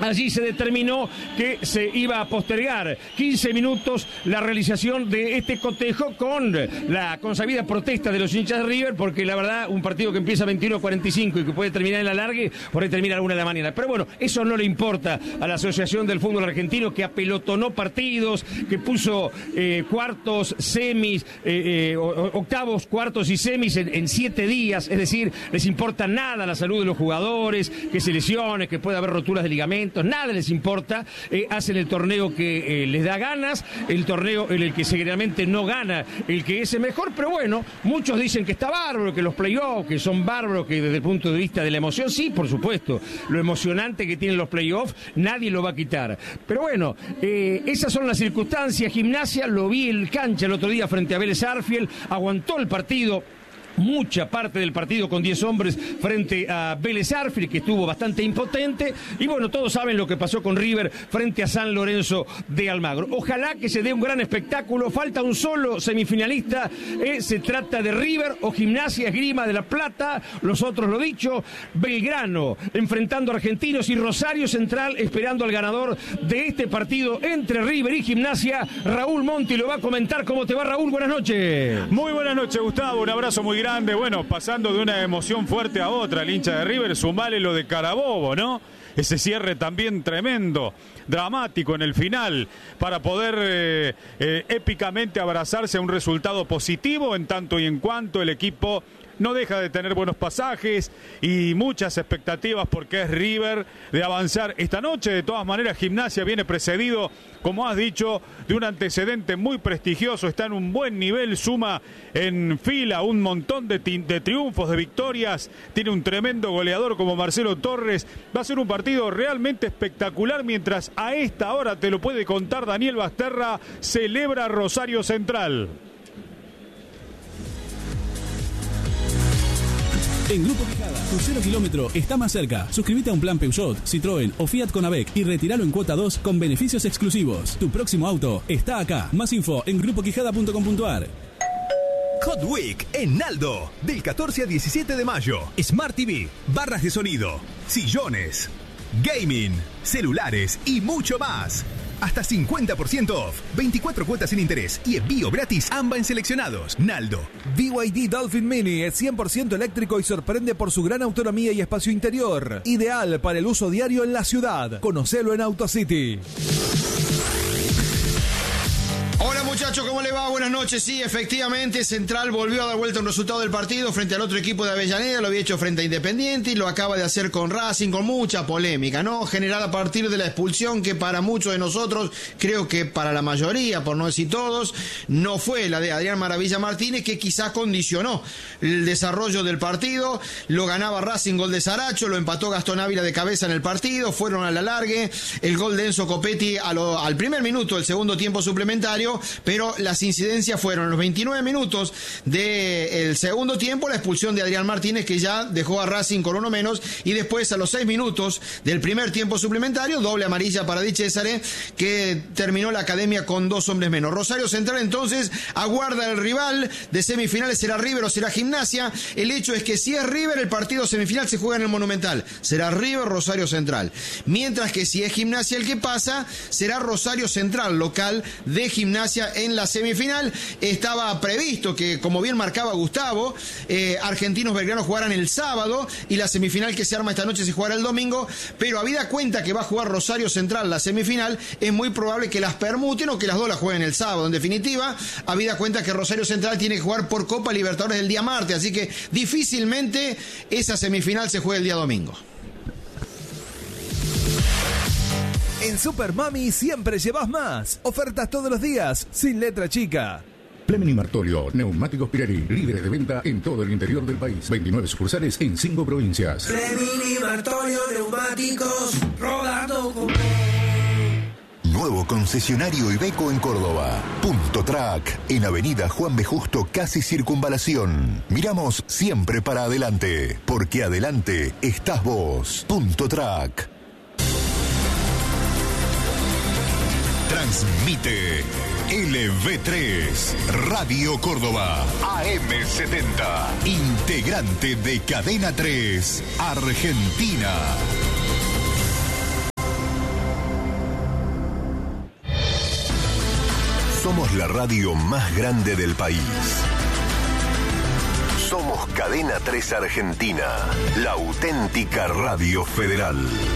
allí se determinó que se iba a postergar 15 minutos la realización de este cotejo con la consabida protesta de los hinchas de River, porque la verdad, un partido que empieza a 21:45 y que puede terminar en la alargue, por ahí termina a la 1 de la mañana. Pero bueno, eso no le importa a la Asociación del Fútbol Argentino, que apelotonó partidos, que puso cuartos, semis, octavos, cuartos y semis en 7 días. Es decir, les importa nada la salud de los jugadores, que se lesionen, que pueda haber roturas de ligamentos. Nada les importa, hacen el torneo que les da ganas, el torneo en el que generalmente no gana el que es el mejor, pero bueno, muchos dicen que está bárbaro, que los playoffs, que son bárbaros, que desde el punto de vista de la emoción, sí, por supuesto, lo emocionante que tienen los playoffs, nadie lo va a quitar. Pero bueno, esas son las circunstancias. Gimnasia, lo vi en cancha el otro día frente a Vélez Sarsfield, aguantó el partido, mucha parte del partido con 10 hombres frente a Vélez Sarsfield, que estuvo bastante impotente, y bueno, todos saben lo que pasó con River frente a San Lorenzo de Almagro. Ojalá que se dé un gran espectáculo, falta un solo semifinalista, se trata de River o Gimnasia Esgrima de La Plata, los otros lo dicho, Belgrano enfrentando a Argentinos y Rosario Central esperando al ganador de este partido entre River y Gimnasia. Raúl Monti lo va a comentar. ¿Cómo te va, Raúl? Buenas noches. Muy buenas noches, Gustavo, un abrazo muy grande. Bueno, pasando de una emoción fuerte a otra, el hincha de River, sumale lo de Carabobo, ¿no? Ese cierre también tremendo, dramático en el final, para poder épicamente abrazarse a un resultado positivo, en tanto y en cuanto el equipo no deja de tener buenos pasajes y muchas expectativas, porque es River, de avanzar esta noche. De todas maneras, Gimnasia viene precedido, como has dicho, de un antecedente muy prestigioso, está en un buen nivel, suma en fila un montón de triunfos, de victorias, tiene un tremendo goleador como Marcelo Torres. Va a ser un partido realmente espectacular, mientras a esta hora, te lo puede contar Daniel Basterra, celebra Rosario Central. En Grupo Quijada, tu 0 kilómetro está más cerca. Suscríbete a un plan Peugeot, Citroën o Fiat Conavec y retíralo en cuota 2 con beneficios exclusivos. Tu próximo auto está acá. Más info en grupoquijada.com.ar. Hot Week en Naldo, del 14 al 17 de mayo. Smart TV, barras de sonido, sillones, gaming, celulares y mucho más. Hasta 50% off, 24 cuotas sin interés y envío gratis AMBA en seleccionados. Naldo. BYD Dolphin Mini es 100% eléctrico y sorprende por su gran autonomía y espacio interior. Ideal para el uso diario en la ciudad. Conocelo en AutoCity. Hola muchachos, ¿cómo le va? Buenas noches. Sí, efectivamente, Central volvió a dar vuelta un resultado del partido frente al otro equipo de Avellaneda. Lo había hecho frente a Independiente y lo acaba de hacer con Racing, con mucha polémica, ¿no? Generada a partir de la expulsión que para muchos de nosotros, creo que para la mayoría, por no decir todos, no fue la de Adrián Maravilla Martínez, que quizás condicionó el desarrollo del partido. Lo ganaba Racing, gol de Saracho, lo empató Gastón Ávila de cabeza en el partido, fueron a la largue, el gol de Enzo Copetti al primer minuto del segundo tiempo suplementario, pero las incidencias fueron en los 29 minutos del segundo tiempo, la expulsión de Adrián Martínez, que ya dejó a Racing con uno menos, y después a los 6 minutos del primer tiempo suplementario, doble amarilla para Di Cesare, que terminó la academia con 2 hombres menos. Rosario Central entonces aguarda el rival de semifinales, será River o será Gimnasia. El hecho es que si es River, el partido semifinal se juega en el Monumental, será River Rosario Central, mientras que si es Gimnasia el que pasa, será Rosario Central, local de Gimnasia en la semifinal. Estaba previsto que, como bien marcaba Gustavo, Argentinos Belgrano jugaran el sábado y la semifinal que se arma esta noche se jugará el domingo, pero habida cuenta que va a jugar Rosario Central la semifinal, es muy probable que las permuten o que las dos la jueguen el sábado. En definitiva, habida cuenta que Rosario Central tiene que jugar por Copa Libertadores el día martes, así que difícilmente esa semifinal se juegue el día domingo. En Super Mami siempre llevas más. Ofertas todos los días, sin letra chica. Fleming Martolio, neumáticos Pirelli, líderes de venta en todo el interior del país. 29 sucursales en 5 provincias. Fleming Martolio, neumáticos, rodando con... Nuevo concesionario Iveco en Córdoba. Punto Track, en Avenida Juan B. Justo, casi Circunvalación. Miramos siempre para adelante, porque adelante estás vos. Punto Track. Transmite LV3, Radio Córdoba, AM70, integrante de Cadena 3, Argentina. Somos la radio más grande del país. Somos Cadena 3 Argentina, la auténtica radio federal.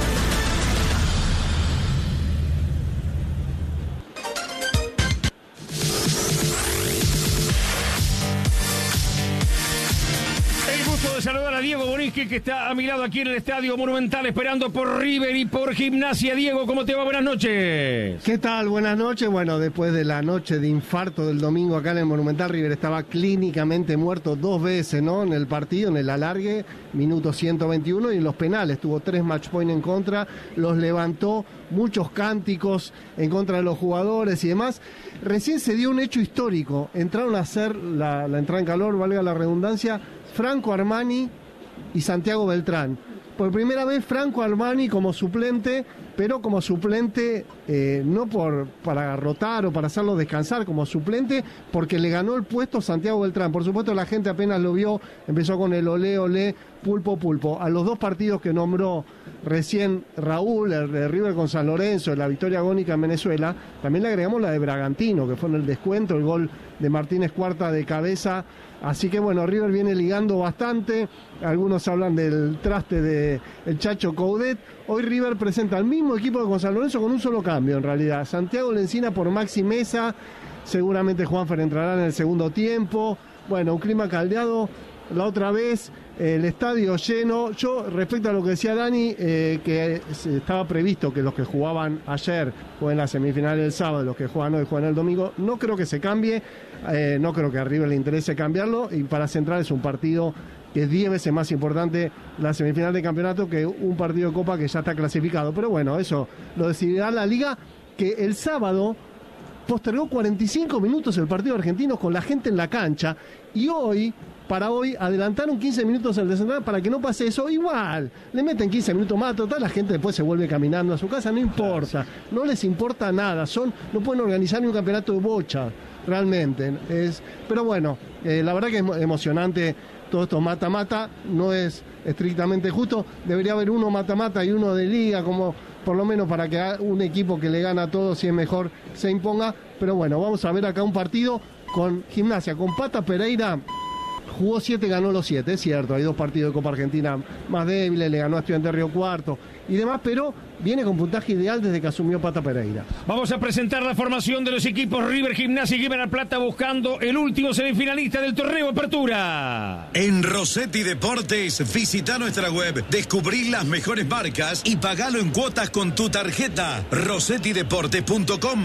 De saludar a Diego Bonisqui, que está a mi lado aquí en el Estadio Monumental esperando por River y por Gimnasia. Diego, ¿cómo te va? Buenas noches. ¿Qué tal? Buenas noches. Bueno, después de la noche de infarto del domingo acá en el Monumental, River estaba clínicamente muerto 2 veces, ¿no? En el partido, en el alargue, minuto 121, y en los penales tuvo 3 match point en contra, los levantó, muchos cánticos en contra de los jugadores y demás. Recién se dio un hecho histórico, entraron a hacer la entrada en calor, valga la redundancia, Franco Armani y Santiago Beltrán. Por primera vez Franco Armani como suplente, pero como suplente no para rotar o para hacerlo descansar, como suplente porque le ganó el puesto Santiago Beltrán. Por supuesto la gente apenas lo vio, empezó con el olé, olé, pulpo, pulpo. A los 2 partidos que nombró recién Raúl, el de River con San Lorenzo, la victoria agónica en Venezuela, también le agregamos la de Bragantino, que fue en el descuento, el gol de Martínez Cuarta de cabeza. Así que bueno, River viene ligando bastante. Algunos hablan del traste de el Chacho Coudet. Hoy River presenta el mismo equipo que con San Lorenzo con un solo cambio en realidad. Santiago Lencina por Maxi Mesa. Seguramente Juanfer entrará en el segundo tiempo. Bueno, un clima caldeado. La otra vez, el estadio lleno. Yo, respecto a lo que decía Dani, que estaba previsto que los que jugaban ayer jueguen la semifinal el sábado, los que juegan hoy juegan el domingo, no creo que se cambie, no creo que a River le interese cambiarlo, y para Central es un partido que es 10 veces más importante la semifinal de campeonato que un partido de Copa que ya está clasificado. Pero bueno, eso lo decidirá la Liga, que el sábado postergó 45 minutos el partido argentino con la gente en la cancha, y para hoy adelantaron 15 minutos el de Central para que no pase eso. Igual, le meten 15 minutos más, total, la gente después se vuelve caminando a su casa, no importa, no les importa nada, no pueden organizar ni un campeonato de bocha, realmente. Pero bueno, la verdad que es emocionante todo esto mata-mata, no es estrictamente justo, debería haber uno mata-mata y uno de liga, como por lo menos para que un equipo que le gana a todos, si es mejor, se imponga. Pero bueno, vamos a ver acá un partido con Gimnasia, con Pata Pereira. Jugó 7, ganó los 7, es cierto, hay 2 partidos de Copa Argentina más débiles, le ganó a Estudiantes Río Cuarto y demás, pero viene con puntaje ideal desde que asumió Pata Pereira. Vamos a presentar la formación de los equipos River, Gimnasia y Guimarães Plata, buscando el último semifinalista del torneo Apertura. En Rossetti Deportes, visita nuestra web, descubrí las mejores marcas y pagalo en cuotas con tu tarjeta. rossettideportes.com.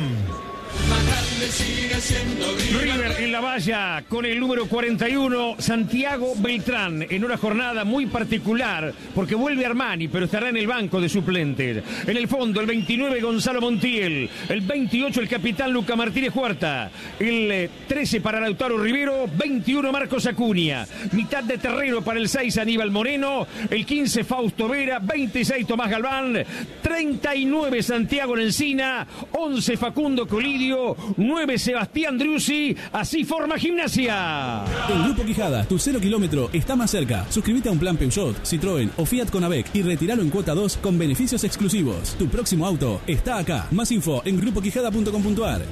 River en la valla con el número 41, Santiago Beltrán, en una jornada muy particular porque vuelve Armani, pero estará en el banco de suplentes. En el fondo, el 29, Gonzalo Montiel, el 28, el capitán Luca Martínez Huerta, el 13 para Lautaro Rivero, 21, Marcos Acuña, mitad de terreno para el 6, Aníbal Moreno, el 15, Fausto Vera, 26, Tomás Galván, 39, Santiago Lencina, 11, Facundo Colidio, 9, Sebastián Driussi. Así forma Gimnasia. En Grupo Quijada, tu 0 kilómetro está más cerca. Suscríbete a un plan Peugeot, Citroën o Fiat con AVEC y retíralo en cuota 2 con beneficios exclusivos. Tu próximo auto está acá. Más info en grupoquijada.com.ar.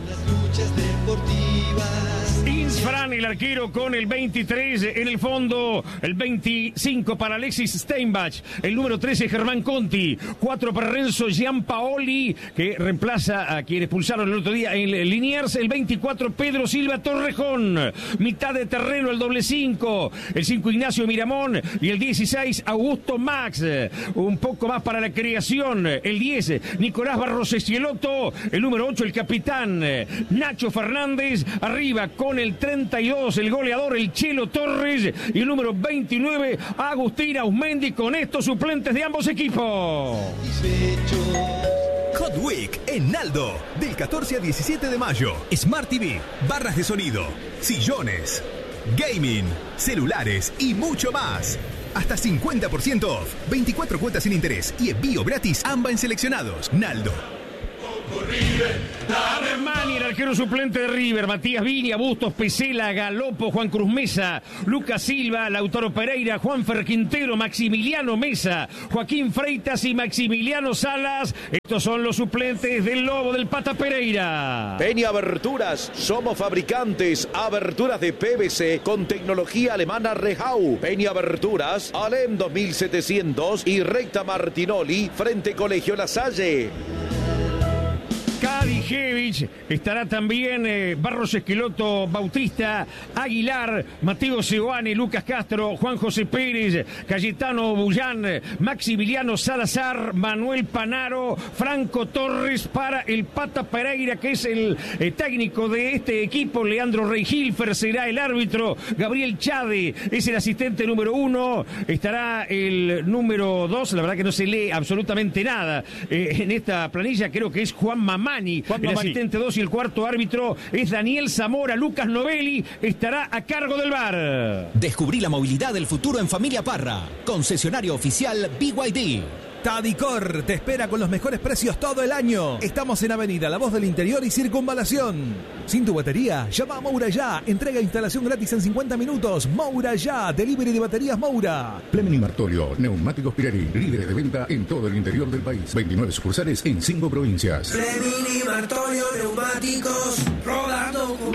Insfran, el arquero, con el 23, en el fondo el 25 para Alexis Steinbach, el número 13 Germán Conti, 4 para Renzo Giampaoli, que reemplaza a quien expulsaron el otro día en Liniers, el 24 Pedro Silva Torrejón, mitad de terreno el doble 5, el 5 Ignacio Miramón y el 16 Augusto Max, un poco más para la creación, el 10 Nicolás Barros Escielotto, el número 8 el capitán Nacho Fernández, arriba con el 32 el goleador el Chelo Torres y el número 29 Agustín Ausmendi. Con estos suplentes de ambos equipos. Hot Week en Aldo, del 14 al 17 de mayo. Smart TV, barras de sonido, sillones, gaming, celulares y mucho más. Hasta 50% off, 24 cuotas sin interés y envío gratis AMBA en seleccionados. Naldo. Armani, el arquero suplente de River, Matías Viña, Bustos, Pesela, Galopo, Juan Cruz Mesa, Lucas Silva, Lautaro Pereira, Juanfer Quintero, Maximiliano Mesa, Joaquín Freitas y Maximiliano Salas. Estos son los suplentes del Lobo del Pata Pereira. Peña Aberturas, somos fabricantes, aberturas de PVC con tecnología alemana Rehau. Peña Aberturas, Alem 2700 y Recta Martinoli, frente Colegio La Salle. Kadijevich, estará también Barros Esqueloto, Bautista, Aguilar, Mateo Seoane, Lucas Castro, Juan José Pérez, Cayetano Bullán, Maximiliano Salazar, Manuel Panaro, Franco Torres para el Pata Pereira, que es el técnico de este equipo. Leandro Reihilfer será el árbitro, Gabriel Chade es el asistente número 1, estará el número 2, la verdad que no se lee absolutamente nada en esta planilla, creo que es Juan Mamani, el asistente 2, y el cuarto árbitro es Daniel Zamora. Lucas Novelli estará a cargo del VAR. Descubrí la movilidad del futuro en Familia Parra, concesionario oficial BYD. Tadicor te espera con los mejores precios todo el año. Estamos en Avenida La Voz del Interior y Circunvalación. Sin tu batería, llama a Moura Ya. Entrega e instalación gratis en 50 minutos. Moura Ya, delivery de baterías Moura. Fleming y Martorio, neumáticos Pirelli, líderes de venta en todo el interior del país. 29 sucursales en 5 provincias. Fleming y Martorio, neumáticos, rodando con...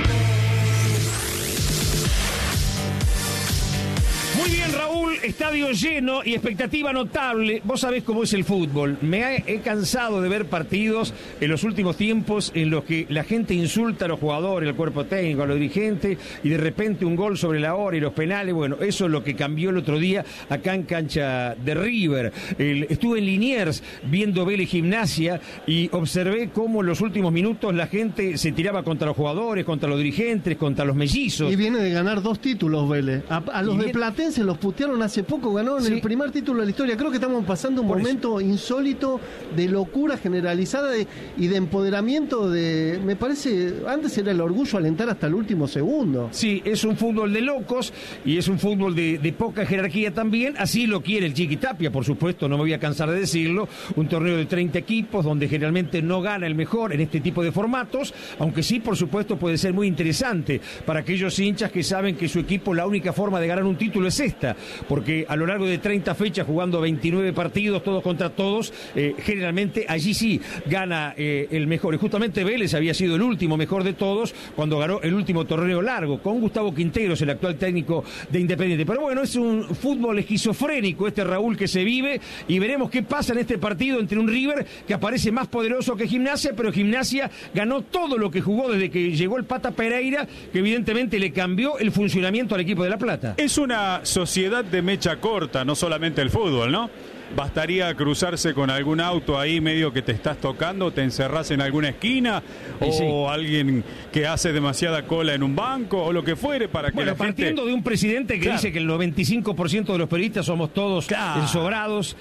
Muy bien, Raúl, estadio lleno y expectativa notable. Vos sabés cómo es el fútbol. He cansado de ver partidos en los últimos tiempos en los que la gente insulta a los jugadores, al cuerpo técnico, a los dirigentes, y de repente un gol sobre la hora y los penales. Bueno, eso es lo que cambió el otro día acá en cancha de River. Estuve en Liniers viendo Vélez Gimnasia y observé cómo en los últimos minutos la gente se tiraba contra los jugadores, contra los dirigentes, contra los mellizos. Y viene de ganar 2 títulos Vélez. A los de Platense los putearon hace poco, ganaron el primer título de la historia. Creo que estamos pasando un momento insólito de locura generalizada y de empoderamiento de... Me parece, antes era el orgullo alentar hasta el último segundo. Sí, es un fútbol de locos y es un fútbol de poca jerarquía también. Así lo quiere el Chiqui Tapia, por supuesto, no me voy a cansar de decirlo. Un torneo de 30 equipos donde generalmente no gana el mejor en este tipo de formatos, aunque sí, por supuesto, puede ser muy interesante para aquellos hinchas que saben que su equipo, la única forma de ganar un título es esta, porque a lo largo de 30 fechas jugando 29 partidos, todos contra todos, generalmente allí sí gana el mejor. Y justamente Vélez había sido el último mejor de todos cuando ganó el último torneo largo, con Gustavo Quinteros, el actual técnico de Independiente. Pero bueno, es un fútbol esquizofrénico este, Raúl, que se vive, y veremos qué pasa en este partido entre un River que aparece más poderoso que Gimnasia, pero Gimnasia ganó todo lo que jugó desde que llegó el Pata Pereira, que evidentemente le cambió el funcionamiento al equipo de La Plata. Es una sociedad de mecha corta, no solamente el fútbol, ¿no? Bastaría cruzarse con algún auto ahí medio que te estás tocando, te encerrás en alguna esquina, o alguien que hace demasiada cola en un banco, o lo que fuere, para que la gente... partiendo de un presidente que dice que el 95% de los periodistas somos todos ensobrados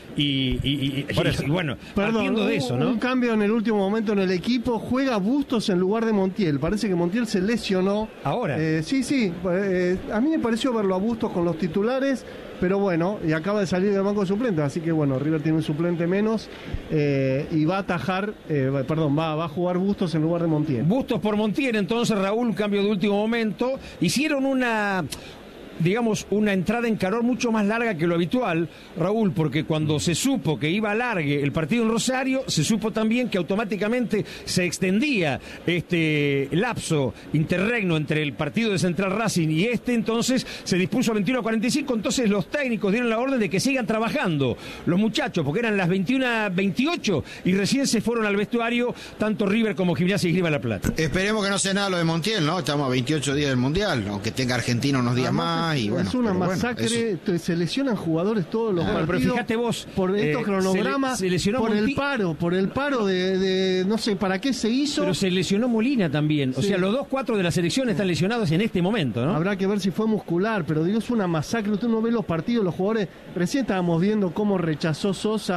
y bueno, partiendo de eso, ¿no? Un cambio en el último momento en el equipo, juega Bustos en lugar de Montiel. Parece que Montiel se lesionó. ¿Ahora? Sí. A mí me pareció verlo a Bustos con los titulares, pero bueno, y acaba de salir del banco de suplentes, así que bueno, River tiene un suplente menos y va a atajar, va a jugar Bustos en lugar de Montiel. Bustos por Montiel, entonces, Raúl, cambio de último momento. Hicieron una entrada en calor mucho más larga que lo habitual, Raúl, porque cuando se supo que iba a largue el partido en Rosario, se supo también que automáticamente se extendía este lapso interregno entre el partido de Central Racing y entonces se dispuso a 21:45, entonces los técnicos dieron la orden de que sigan trabajando los muchachos, porque eran las 21:28 y recién se fueron al vestuario tanto River como Gimnasia y Esgrima La Plata. Esperemos que no sea nada lo de Montiel, ¿no? Estamos a 28 días del Mundial, aunque tenga Argentina unos días más. Y bueno, es una masacre, se lesionan jugadores todos los partidos. Pero fíjate vos, por estos cronogramas, se lesionó por el paro de no sé para qué se hizo. Pero se lesionó Molina también. O sea, los 2-4 de la selección están lesionados en este momento, ¿no? Habrá que ver si fue muscular, pero digo, es una masacre. Usted no ve los partidos, los jugadores. Recién estábamos viendo cómo rechazó Sosa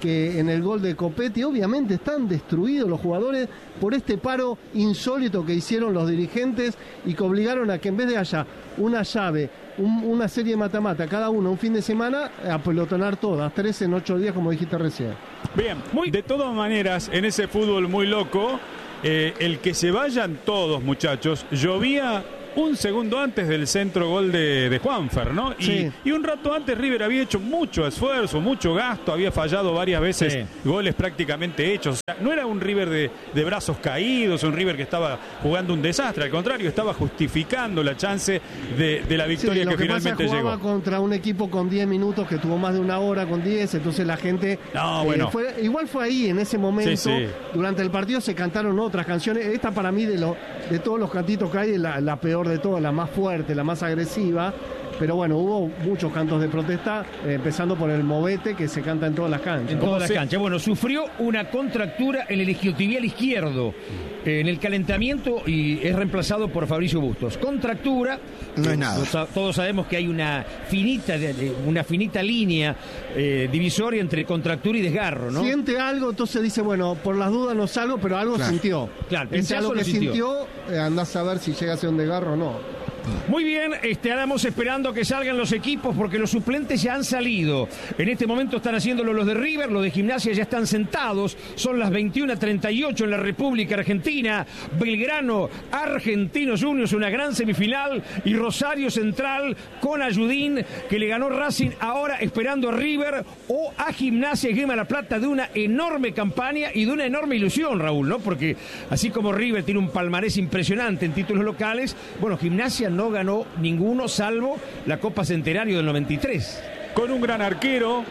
que en el gol de Copetti. Obviamente están destruidos los jugadores por este paro insólito que hicieron los dirigentes y que obligaron a que en vez de haya una llave, una serie de mata-mata, cada uno un fin de semana, a pelotonar todas, 3 en 8 días, como dijiste recién. Bien, de todas maneras, en ese fútbol muy loco, el que se vayan todos, muchachos, llovía un segundo antes del centro gol de Juanfer, ¿no? Sí. Y un rato antes River había hecho mucho esfuerzo, mucho gasto, había fallado varias veces goles prácticamente hechos. O sea, no era un River de brazos caídos, un River que estaba jugando un desastre, al contrario, estaba justificando la chance de la victoria que finalmente llegó. Jugaba contra un equipo con 10 minutos que tuvo más de una hora con 10, entonces la gente... igual fue ahí, en ese momento, durante el partido se cantaron otras canciones. Esta para mí, de todos los cantitos que hay, es la peor de todas, la más fuerte, la más agresiva, pero bueno, hubo muchos cantos de protesta, empezando por el movete que se canta en todas las canchas. En todas las canchas. Bueno, sufrió una contractura en el isquiotibial izquierdo en el calentamiento y es reemplazado por Fabricio Bustos. Contractura, no es nada. Todos sabemos que hay una finita línea divisoria entre contractura y desgarro, ¿no? Siente algo, entonces dice, bueno, por las dudas no salgo, pero algo sintió. Claro, ese algo que sintió, andás a ver si llega a ser un desgarro o no. Muy bien, estamos esperando que salgan los equipos porque los suplentes ya han salido. En este momento están haciéndolo los de River, los de Gimnasia ya están sentados. Son las 21:38 en la República Argentina. Belgrano, Argentinos Juniors, una gran semifinal. Y Rosario Central con Ayudín, que le ganó Racing, ahora esperando a River o a Gimnasia y Grima La Plata, de una enorme campaña y de una enorme ilusión, Raúl, ¿no? Porque así como River tiene un palmarés impresionante en títulos locales, bueno, Gimnasia no ganó ninguno salvo la Copa Centenario del 93. Con un gran arquero,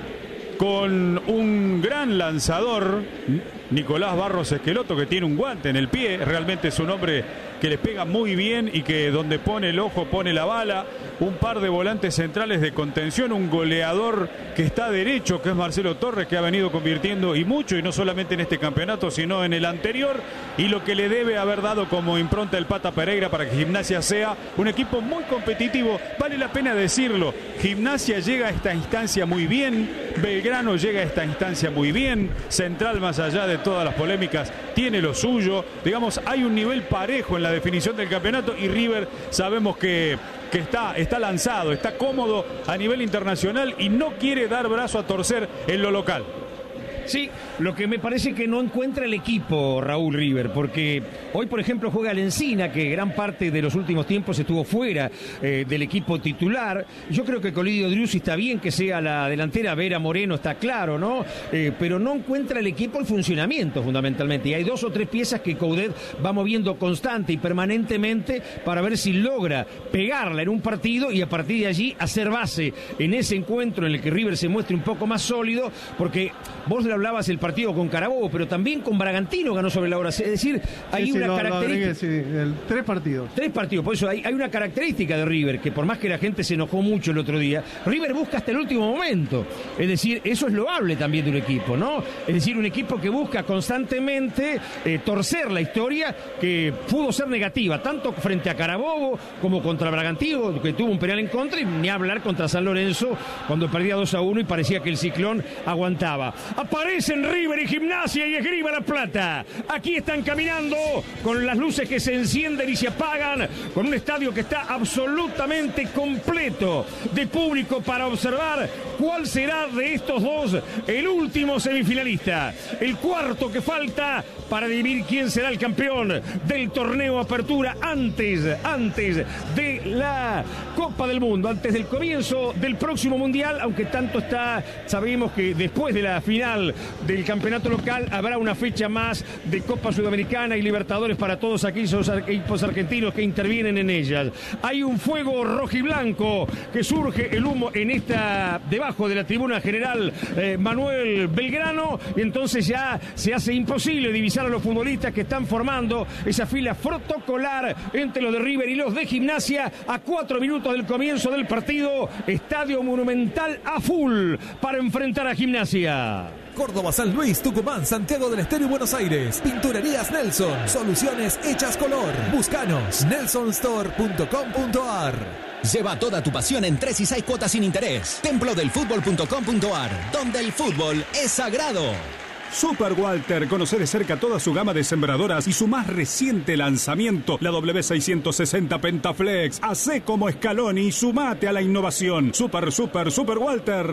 con un gran lanzador, Nicolás Barros Esqueloto, que tiene un guante en el pie, realmente es un hombre que le pega muy bien y que donde pone el ojo pone la bala. Un par de volantes centrales de contención, un goleador que está derecho, que es Marcelo Torres, que ha venido convirtiendo y mucho, y no solamente en este campeonato, sino en el anterior, y lo que le debe haber dado como impronta el Pata Pereira para que Gimnasia sea un equipo muy competitivo. Vale la pena decirlo, Gimnasia llega a esta instancia muy bien, Belgrano llega a esta instancia muy bien, Central, más allá de todas las polémicas, tiene lo suyo. Digamos, hay un nivel parejo en la definición del campeonato, y River sabemos que está lanzado, está cómodo a nivel internacional y no quiere dar brazo a torcer en lo local. Sí, lo que me parece que no encuentra el equipo, Raúl, River, porque hoy, por ejemplo, juega el Encina, que gran parte de los últimos tiempos estuvo fuera del equipo titular. Yo creo que Colidio Driussi está bien que sea la delantera, Vera Moreno está claro, ¿no? Pero no encuentra el equipo el funcionamiento, fundamentalmente. Y hay 2 o 3 piezas que Coudet va moviendo constante y permanentemente para ver si logra pegarla en un partido y a partir de allí hacer base en ese encuentro en el que River se muestre un poco más sólido, porque vos le hablabas el partido con Carabobo, pero también con Bragantino ganó sobre la hora. Es decir, hay una característica. 3 partidos. 3 partidos, por eso hay una característica de River, que por más que la gente se enojó mucho el otro día, River busca hasta el último momento. Es decir, eso es loable también de un equipo, ¿no? Es decir, un equipo que busca constantemente torcer la historia, que pudo ser negativa, tanto frente a Carabobo como contra Bragantino, que tuvo un penal en contra, y ni hablar contra San Lorenzo, cuando perdía 2-1 y parecía que el ciclón aguantaba. Aparecen River y Gimnasia y Esgrima La Plata. Aquí están caminando con las luces que se encienden y se apagan, con un estadio que está absolutamente completo de público para observar cuál será de estos dos el último semifinalista, el cuarto que falta para definir quién será el campeón del torneo Apertura antes de la Copa del Mundo, antes del comienzo del próximo Mundial, aunque tanto está, sabemos que después de la final del campeonato local habrá una fecha más de Copa Sudamericana y Libertadores para todos aquellos equipos argentinos que intervienen en ellas. Hay un fuego rojiblanco que surge, el humo en debajo de la tribuna general Manuel Belgrano, y entonces ya se hace imposible divisar a los futbolistas que están formando esa fila protocolar entre los de River y los de Gimnasia a 4 minutos del comienzo del partido. Estadio Monumental a full para enfrentar a Gimnasia. Córdoba, San Luis, Tucumán, Santiago del Estero y Buenos Aires. Pinturerías Nelson. Soluciones hechas color. Búscanos. nelsonstore.com.ar. Lleva toda tu pasión en 3 y 6 cuotas sin interés. Templodelfutbol.com.ar, donde el fútbol es sagrado. Super Walter, conoce de cerca toda su gama de sembradoras y su más reciente lanzamiento, la W660 Pentaflex. Hacé como Scaloni y sumate a la innovación. Super Walter.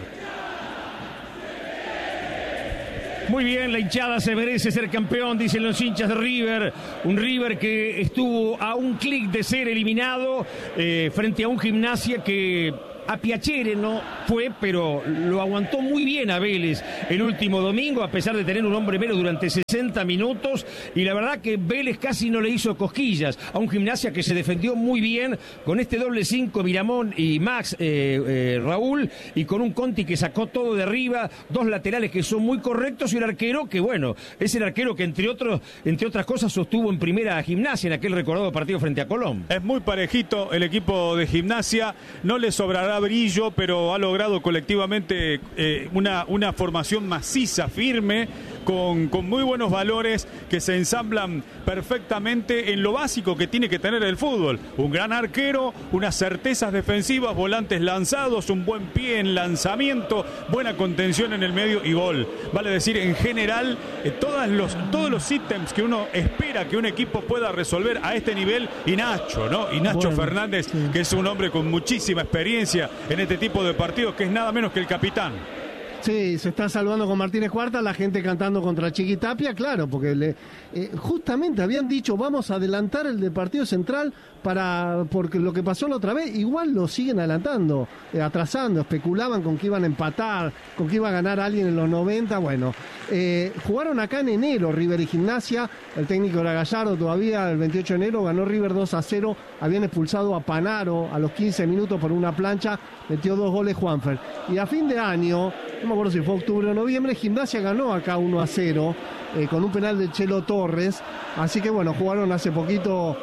Muy bien, la hinchada se merece ser campeón, dicen los hinchas de River. Un River que estuvo a un clic de ser eliminado frente a un Gimnasia que a Piacere no fue, pero lo aguantó muy bien a Vélez el último domingo, a pesar de tener un hombre menos durante 60 minutos, y la verdad que Vélez casi no le hizo cosquillas a un Gimnasia que se defendió muy bien con este doble 5, Miramón y Max Raúl, y con un Conti que sacó todo de arriba, dos laterales que son muy correctos y un arquero que, bueno, es el arquero que entre otras cosas sostuvo en primera a Gimnasia en aquel recordado partido frente a Colón. Es muy parejito el equipo de Gimnasia, no le sobrará brillo, pero ha logrado colectivamente una formación maciza, firme, con muy buenos valores que se ensamblan perfectamente en lo básico que tiene que tener el fútbol. Un gran arquero, unas certezas defensivas, volantes lanzados, un buen pie en lanzamiento, buena contención en el medio y gol. Vale decir, en general, todos los ítems que uno espera que un equipo pueda resolver a este nivel, y Nacho, ¿no? Y Nacho Fernández, sí, que es un hombre con muchísima experiencia en este tipo de partidos, que es nada menos que el capitán. Sí, se está salvando con Martínez Cuarta, la gente cantando contra Chiqui Tapia, claro, porque justamente habían dicho vamos a adelantar el del partido central porque lo que pasó la otra vez, igual lo siguen adelantando, atrasando, especulaban con que iban a empatar, con que iba a ganar alguien en los 90, bueno, jugaron acá en enero River y Gimnasia, el técnico era Gallardo todavía, el 28 de enero ganó River 2-0, habían expulsado a Panaro a los 15 minutos por una plancha, metió 2 goles Juanfer, y a fin de año, no me acuerdo si fue octubre o noviembre, Gimnasia ganó acá 1-0 con un penal de Chelo Torres, así que bueno, jugaron hace poquito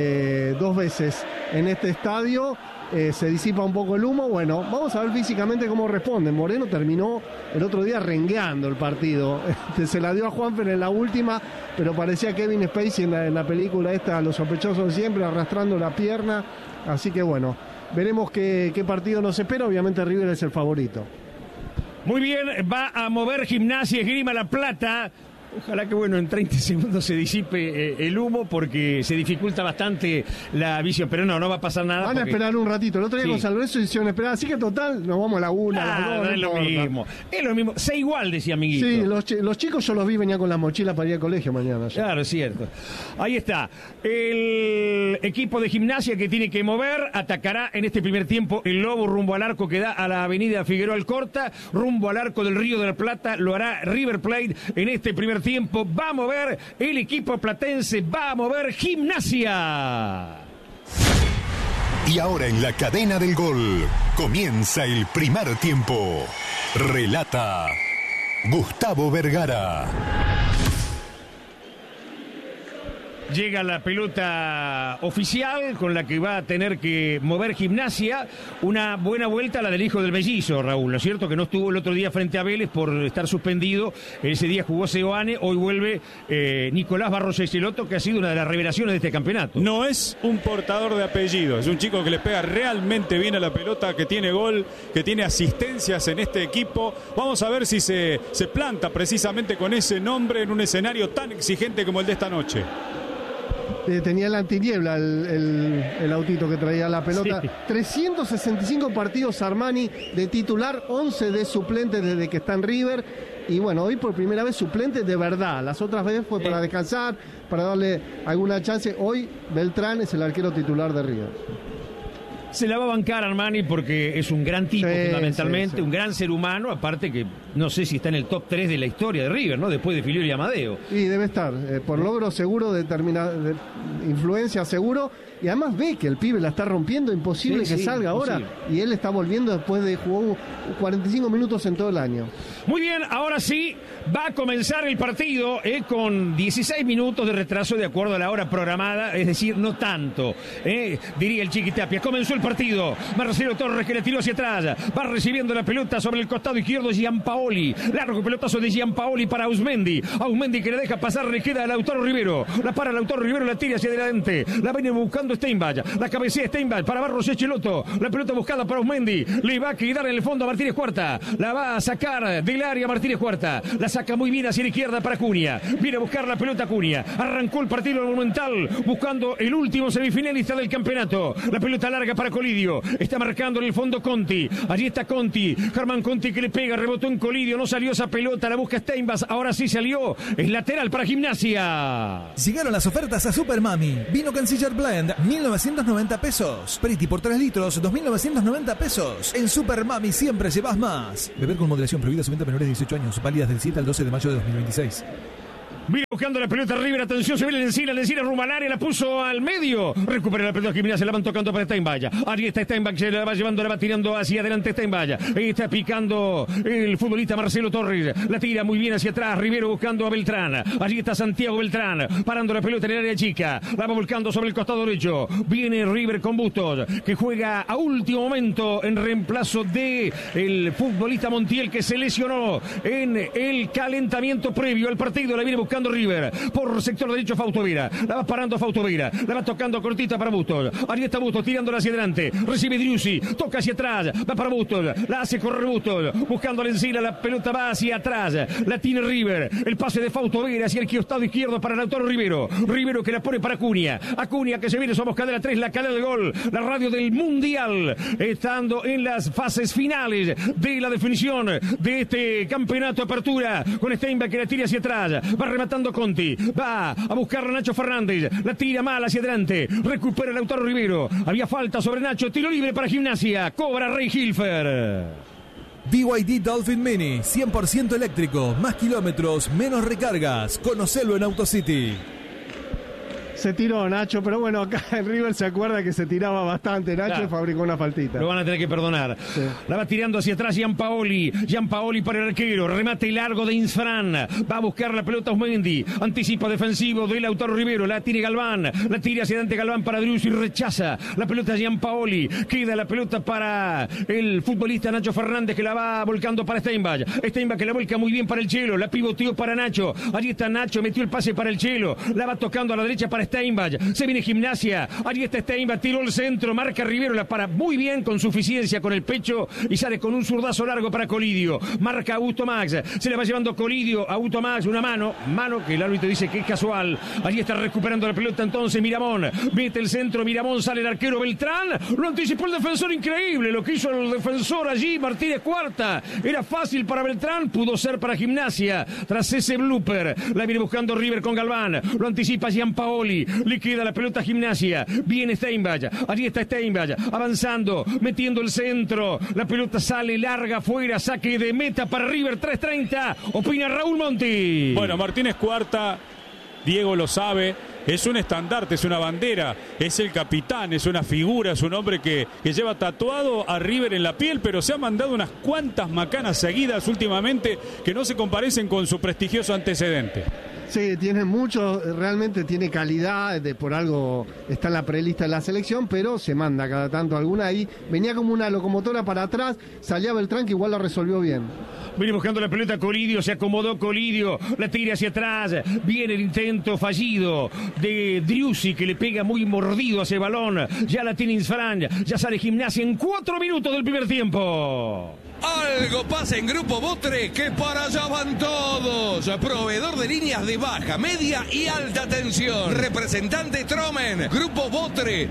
2 veces en este estadio, se disipa un poco el humo, bueno, vamos a ver físicamente cómo responden. Moreno terminó el otro día rengueando el partido, se la dio a Juanfer en la última, pero parecía Kevin Spacey en la película esta, Los sospechosos de siempre, arrastrando la pierna, así que bueno, veremos qué partido nos espera, obviamente River es el favorito. Muy bien, va a mover Gimnasia Esgrima La Plata. Ojalá que, bueno, en 30 segundos se disipe el humo porque se dificulta bastante la visión. Pero no va a pasar nada. Van a esperar un ratito. El otro día con San Lorenzo hicieron esperar. Así que total, nos vamos a la 1, a las 2. Es lo mismo. Es lo mismo. Sé igual, decía amiguito. Sí, los chicos yo los vi, venían con las mochilas para ir al colegio mañana. Ya. Claro, es cierto. Ahí está. El equipo de Gimnasia que tiene que mover. Atacará en este primer tiempo el Lobo rumbo al arco que da a la avenida Figueroa Alcorta. Rumbo al arco del Río de la Plata. Lo hará River Plate en este primer tiempo. Va a mover el equipo platense, va a mover Gimnasia. Y ahora en la cadena del gol comienza el primer tiempo. Relata Gustavo Vergara. Llega la pelota oficial con la que va a tener que mover Gimnasia. Una buena vuelta a la del hijo del mellizo, Raúl, ¿no es cierto? Que no estuvo el otro día frente a Vélez por estar suspendido. Ese día jugó Seoane, hoy vuelve Nicolás Barros Echeloto, que ha sido una de las revelaciones de este campeonato. No es un portador de apellido, es un chico que le pega realmente bien a la pelota, que tiene gol, que tiene asistencias en este equipo. Vamos a ver si se planta precisamente con ese nombre en un escenario tan exigente como el de esta noche. Tenía la antiniebla el autito que traía la pelota. Sí. 365 partidos Armani de titular, 11 de suplente desde que está en River. Y bueno, hoy por primera vez suplente de verdad. Las otras veces fue para descansar, para darle alguna chance. Hoy Beltrán es el arquero titular de River. Se la va a bancar Armani porque es un gran tipo, fundamentalmente, un gran ser humano, aparte que no sé si está en el top 3 de la historia de River, ¿no? Después de Filiol y Amadeo. Y debe estar, por logro seguro, de influencia seguro, y además ve que el pibe la está rompiendo, imposible que salga ahora, y él está volviendo después de jugar 45 minutos en todo el año. Muy bien, ahora sí, va a comenzar el partido con 16 minutos de retraso de acuerdo a la hora programada, es decir, no tanto, diría el Chiqui Tapia. Comenzó el partido, Marcelo Torres que le tiró hacia atrás, va recibiendo la pelota sobre el costado izquierdo, Gianpaolo Gianpaoli. Largo pelotazo de Gianpaoli para Ausmendi. Ausmendi que le deja pasar, le queda a Lautaro Rivero. La para Lautaro Rivero, la tira hacia adelante. La viene buscando Steinbach. La cabecea Steinbach para Barros Echeloto. La pelota buscada para Ausmendi. Le va a quedar en el fondo a Martínez Cuarta. La va a sacar del área Martínez Cuarta. La saca muy bien hacia la izquierda para Cunha. Viene a buscar la pelota Cunha. Arrancó el partido Monumental buscando el último semifinalista del campeonato. La pelota larga para Colidio. Está marcando en el fondo Conti. Allí está Conti. Germán Conti que le pega. Rebotó en Colidio. No salió esa pelota. La busca Steinbach. Ahora sí salió. Es lateral para Gimnasia. Llegaron las ofertas a Super Mami. Vino Canciller Blend, 1.990 pesos. Pretty por 3 litros, 2.990 pesos. En Super Mami siempre llevas más. Beber con moderación, prohibida su venta a menores de 18 años. Válidas del 7 al 12 de mayo de 2026. Viene buscando la pelota River, atención, se viene Lencina rumbo al área, la puso al medio. Recupera la pelota Gimnasia, se la van tocando para Steinbach. Ahí está Steinbach, se la va llevando, la va tirando hacia adelante Steinbach. Ahí está picando el futbolista Marcelo Torres. La tira muy bien hacia atrás, Rivero buscando a Beltrán. Allí está Santiago Beltrán, parando la pelota en el área chica. La va volcando sobre el costado derecho. Viene River con Bustos, que juega a último momento en reemplazo de el futbolista Montiel, que se lesionó en el calentamiento previo al partido. La viene buscando River por sector derecho Fausto Vera. La va parando Fausto Vera. La va tocando cortita para Bustos. Ahí está Bustos tirándola hacia adelante. Recibe Driussi. Toca hacia atrás. Va para Bustos. La hace correr Bustos. Buscándole encima. La pelota va hacia atrás. La tiene River. El pase de Fausto Vera hacia el costado izquierdo para Lautaro Rivero. Rivero que la pone para Cunha. Cunha que se viene. Somos cadena 3. La cadena de gol. La radio del Mundial. Estando en las fases finales de la definición de este campeonato de apertura. Con Steinbach que la tira hacia atrás. Va rematando Conti, va a buscar a Nacho Fernández, la tira mal hacia adelante, recupera Lautaro Rivero, había falta sobre Nacho, tiro libre para Gimnasia, cobra Rey Hilfer. BYD Dolphin Mini, 100% eléctrico, más kilómetros, menos recargas, conocelo en AutoCity. Se tiró Nacho, pero bueno, acá en River se acuerda que se tiraba bastante Nacho, claro. Fabricó una faltita. Lo van a tener que perdonar. Sí. La va tirando hacia atrás Gianpaoli para el arquero, remate largo de Insfran, va a buscar la pelota Ausmendi, anticipo defensivo de Lautaro Rivero, la tiene Galván, la tira hacia adelante Galván para Driussi, rechaza la pelota Gianpaoli, queda la pelota para el futbolista Nacho Fernández que la va volcando para Steinbach que la vuelca muy bien para el Chelo, la pivoteó para Nacho, allí está Nacho, metió el pase para el Chelo, la va tocando a la derecha para Steinbach, se viene Gimnasia, allí está Steinbach, tiró el centro, marca Rivero, la para muy bien con suficiencia con el pecho y sale con un zurdazo largo para Colidio, marca Augusto Max, se le va llevando Colidio, Augusto Max, una mano que el árbitro dice que es casual, allí está recuperando la pelota entonces Miramón, mete el centro, Miramón, sale el arquero Beltrán, lo anticipó el defensor, increíble lo que hizo el defensor allí, Martínez Cuarta, era fácil para Beltrán, pudo ser para Gimnasia, tras ese blooper, la viene buscando River con Galván, lo anticipa Gianpaoli, le queda la pelota a Gimnasia, viene Steinbach, allí está Steinbach, avanzando, metiendo el centro, la pelota sale larga afuera, saque de meta para River, 3:30, opina Raúl Monti. Bueno, Martínez Cuarta, Diego lo sabe, es un estandarte, es una bandera, es el capitán, es una figura, es un hombre que lleva tatuado a River en la piel, pero se ha mandado unas cuantas macanas seguidas últimamente que no se comparecen con su prestigioso antecedente. Sí, tiene mucho, realmente tiene calidad, por algo está en la prelista de la selección, pero se manda cada tanto alguna ahí. Venía como una locomotora para atrás, salía Beltrán que igual lo resolvió bien. Viene buscando la pelota Colidio, se acomodó Colidio, la tira hacia atrás, viene el intento fallido de Driussi que le pega muy mordido a ese balón, ya la tiene Insfran, ya sale Gimnasia en 4 minutos del primer tiempo. Algo pasa en Grupo Botre que para allá van todos. Proveedor de líneas de baja, media y alta tensión. Representante Tromen. Grupo Botre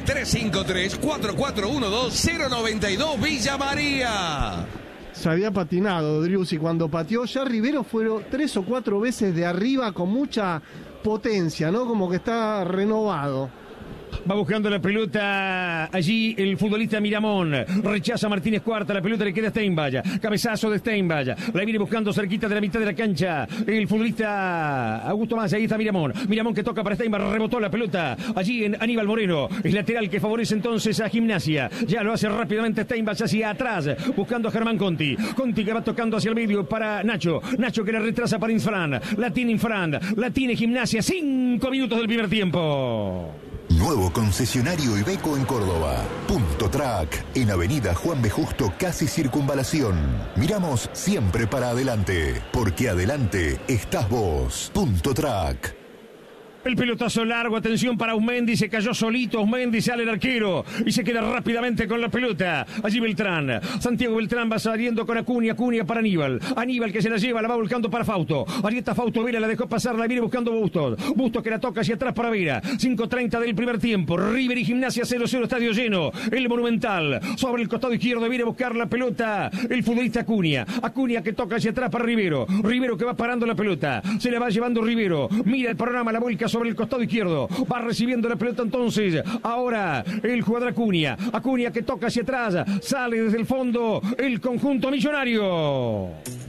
353-4412-092 Villa María. Se había patinado Driussi cuando pateó. Ya Rivero fueron 3 o 4 veces de arriba con mucha potencia, ¿no? Como que está renovado. Va buscando la pelota allí el futbolista Miramón, rechaza Martínez Cuarta, la pelota le queda a Steinbach, cabezazo de Steinbach, la viene buscando cerquita de la mitad de la cancha el futbolista Augusto Max, ahí está Miramón que toca para Steinbach, rebotó la pelota allí en Aníbal Moreno, es lateral que favorece entonces a Gimnasia, ya lo hace rápidamente Steinbach hacia atrás, buscando a Germán Conti que va tocando hacia el medio para Nacho que la retrasa para Insfran, la tiene Gimnasia, 5 minutos del primer tiempo. Nuevo concesionario Iveco en Córdoba. Punto Track, en Avenida Juan B. Justo, casi Circunvalación. Miramos siempre para adelante, porque adelante estás vos. Punto Track. El pelotazo largo, atención para Ausmendi, se cayó solito, Ausmendi, sale el arquero y se queda rápidamente con la pelota. Allí Beltrán, Santiago Beltrán va saliendo con Acuña para Aníbal. Aníbal que se la lleva, la va volcando para Fausto. Allí está Fausto, Vera la dejó pasar, la viene buscando Bustos. Bustos que la toca hacia atrás para Vera. 5:30 del primer tiempo. River y Gimnasia 0-0, estadio lleno. El Monumental, sobre el costado izquierdo, viene a buscar la pelota el futbolista Acuña. Acuña que toca hacia atrás para Rivero. Rivero que va parando la pelota. Se la va llevando Rivero. Mira el panorama, la vuelca sobre el costado izquierdo, va recibiendo la pelota entonces, ahora el jugador Acuña que toca hacia atrás, sale desde el fondo el conjunto millonario.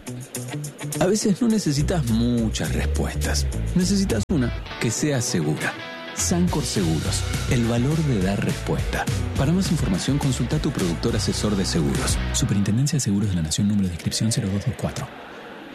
A veces no necesitas muchas respuestas, necesitas una que sea segura. Sancor Seguros, el valor de dar respuesta. Para más información consulta a tu productor asesor de seguros. Superintendencia de Seguros de la Nación, número de inscripción 0224.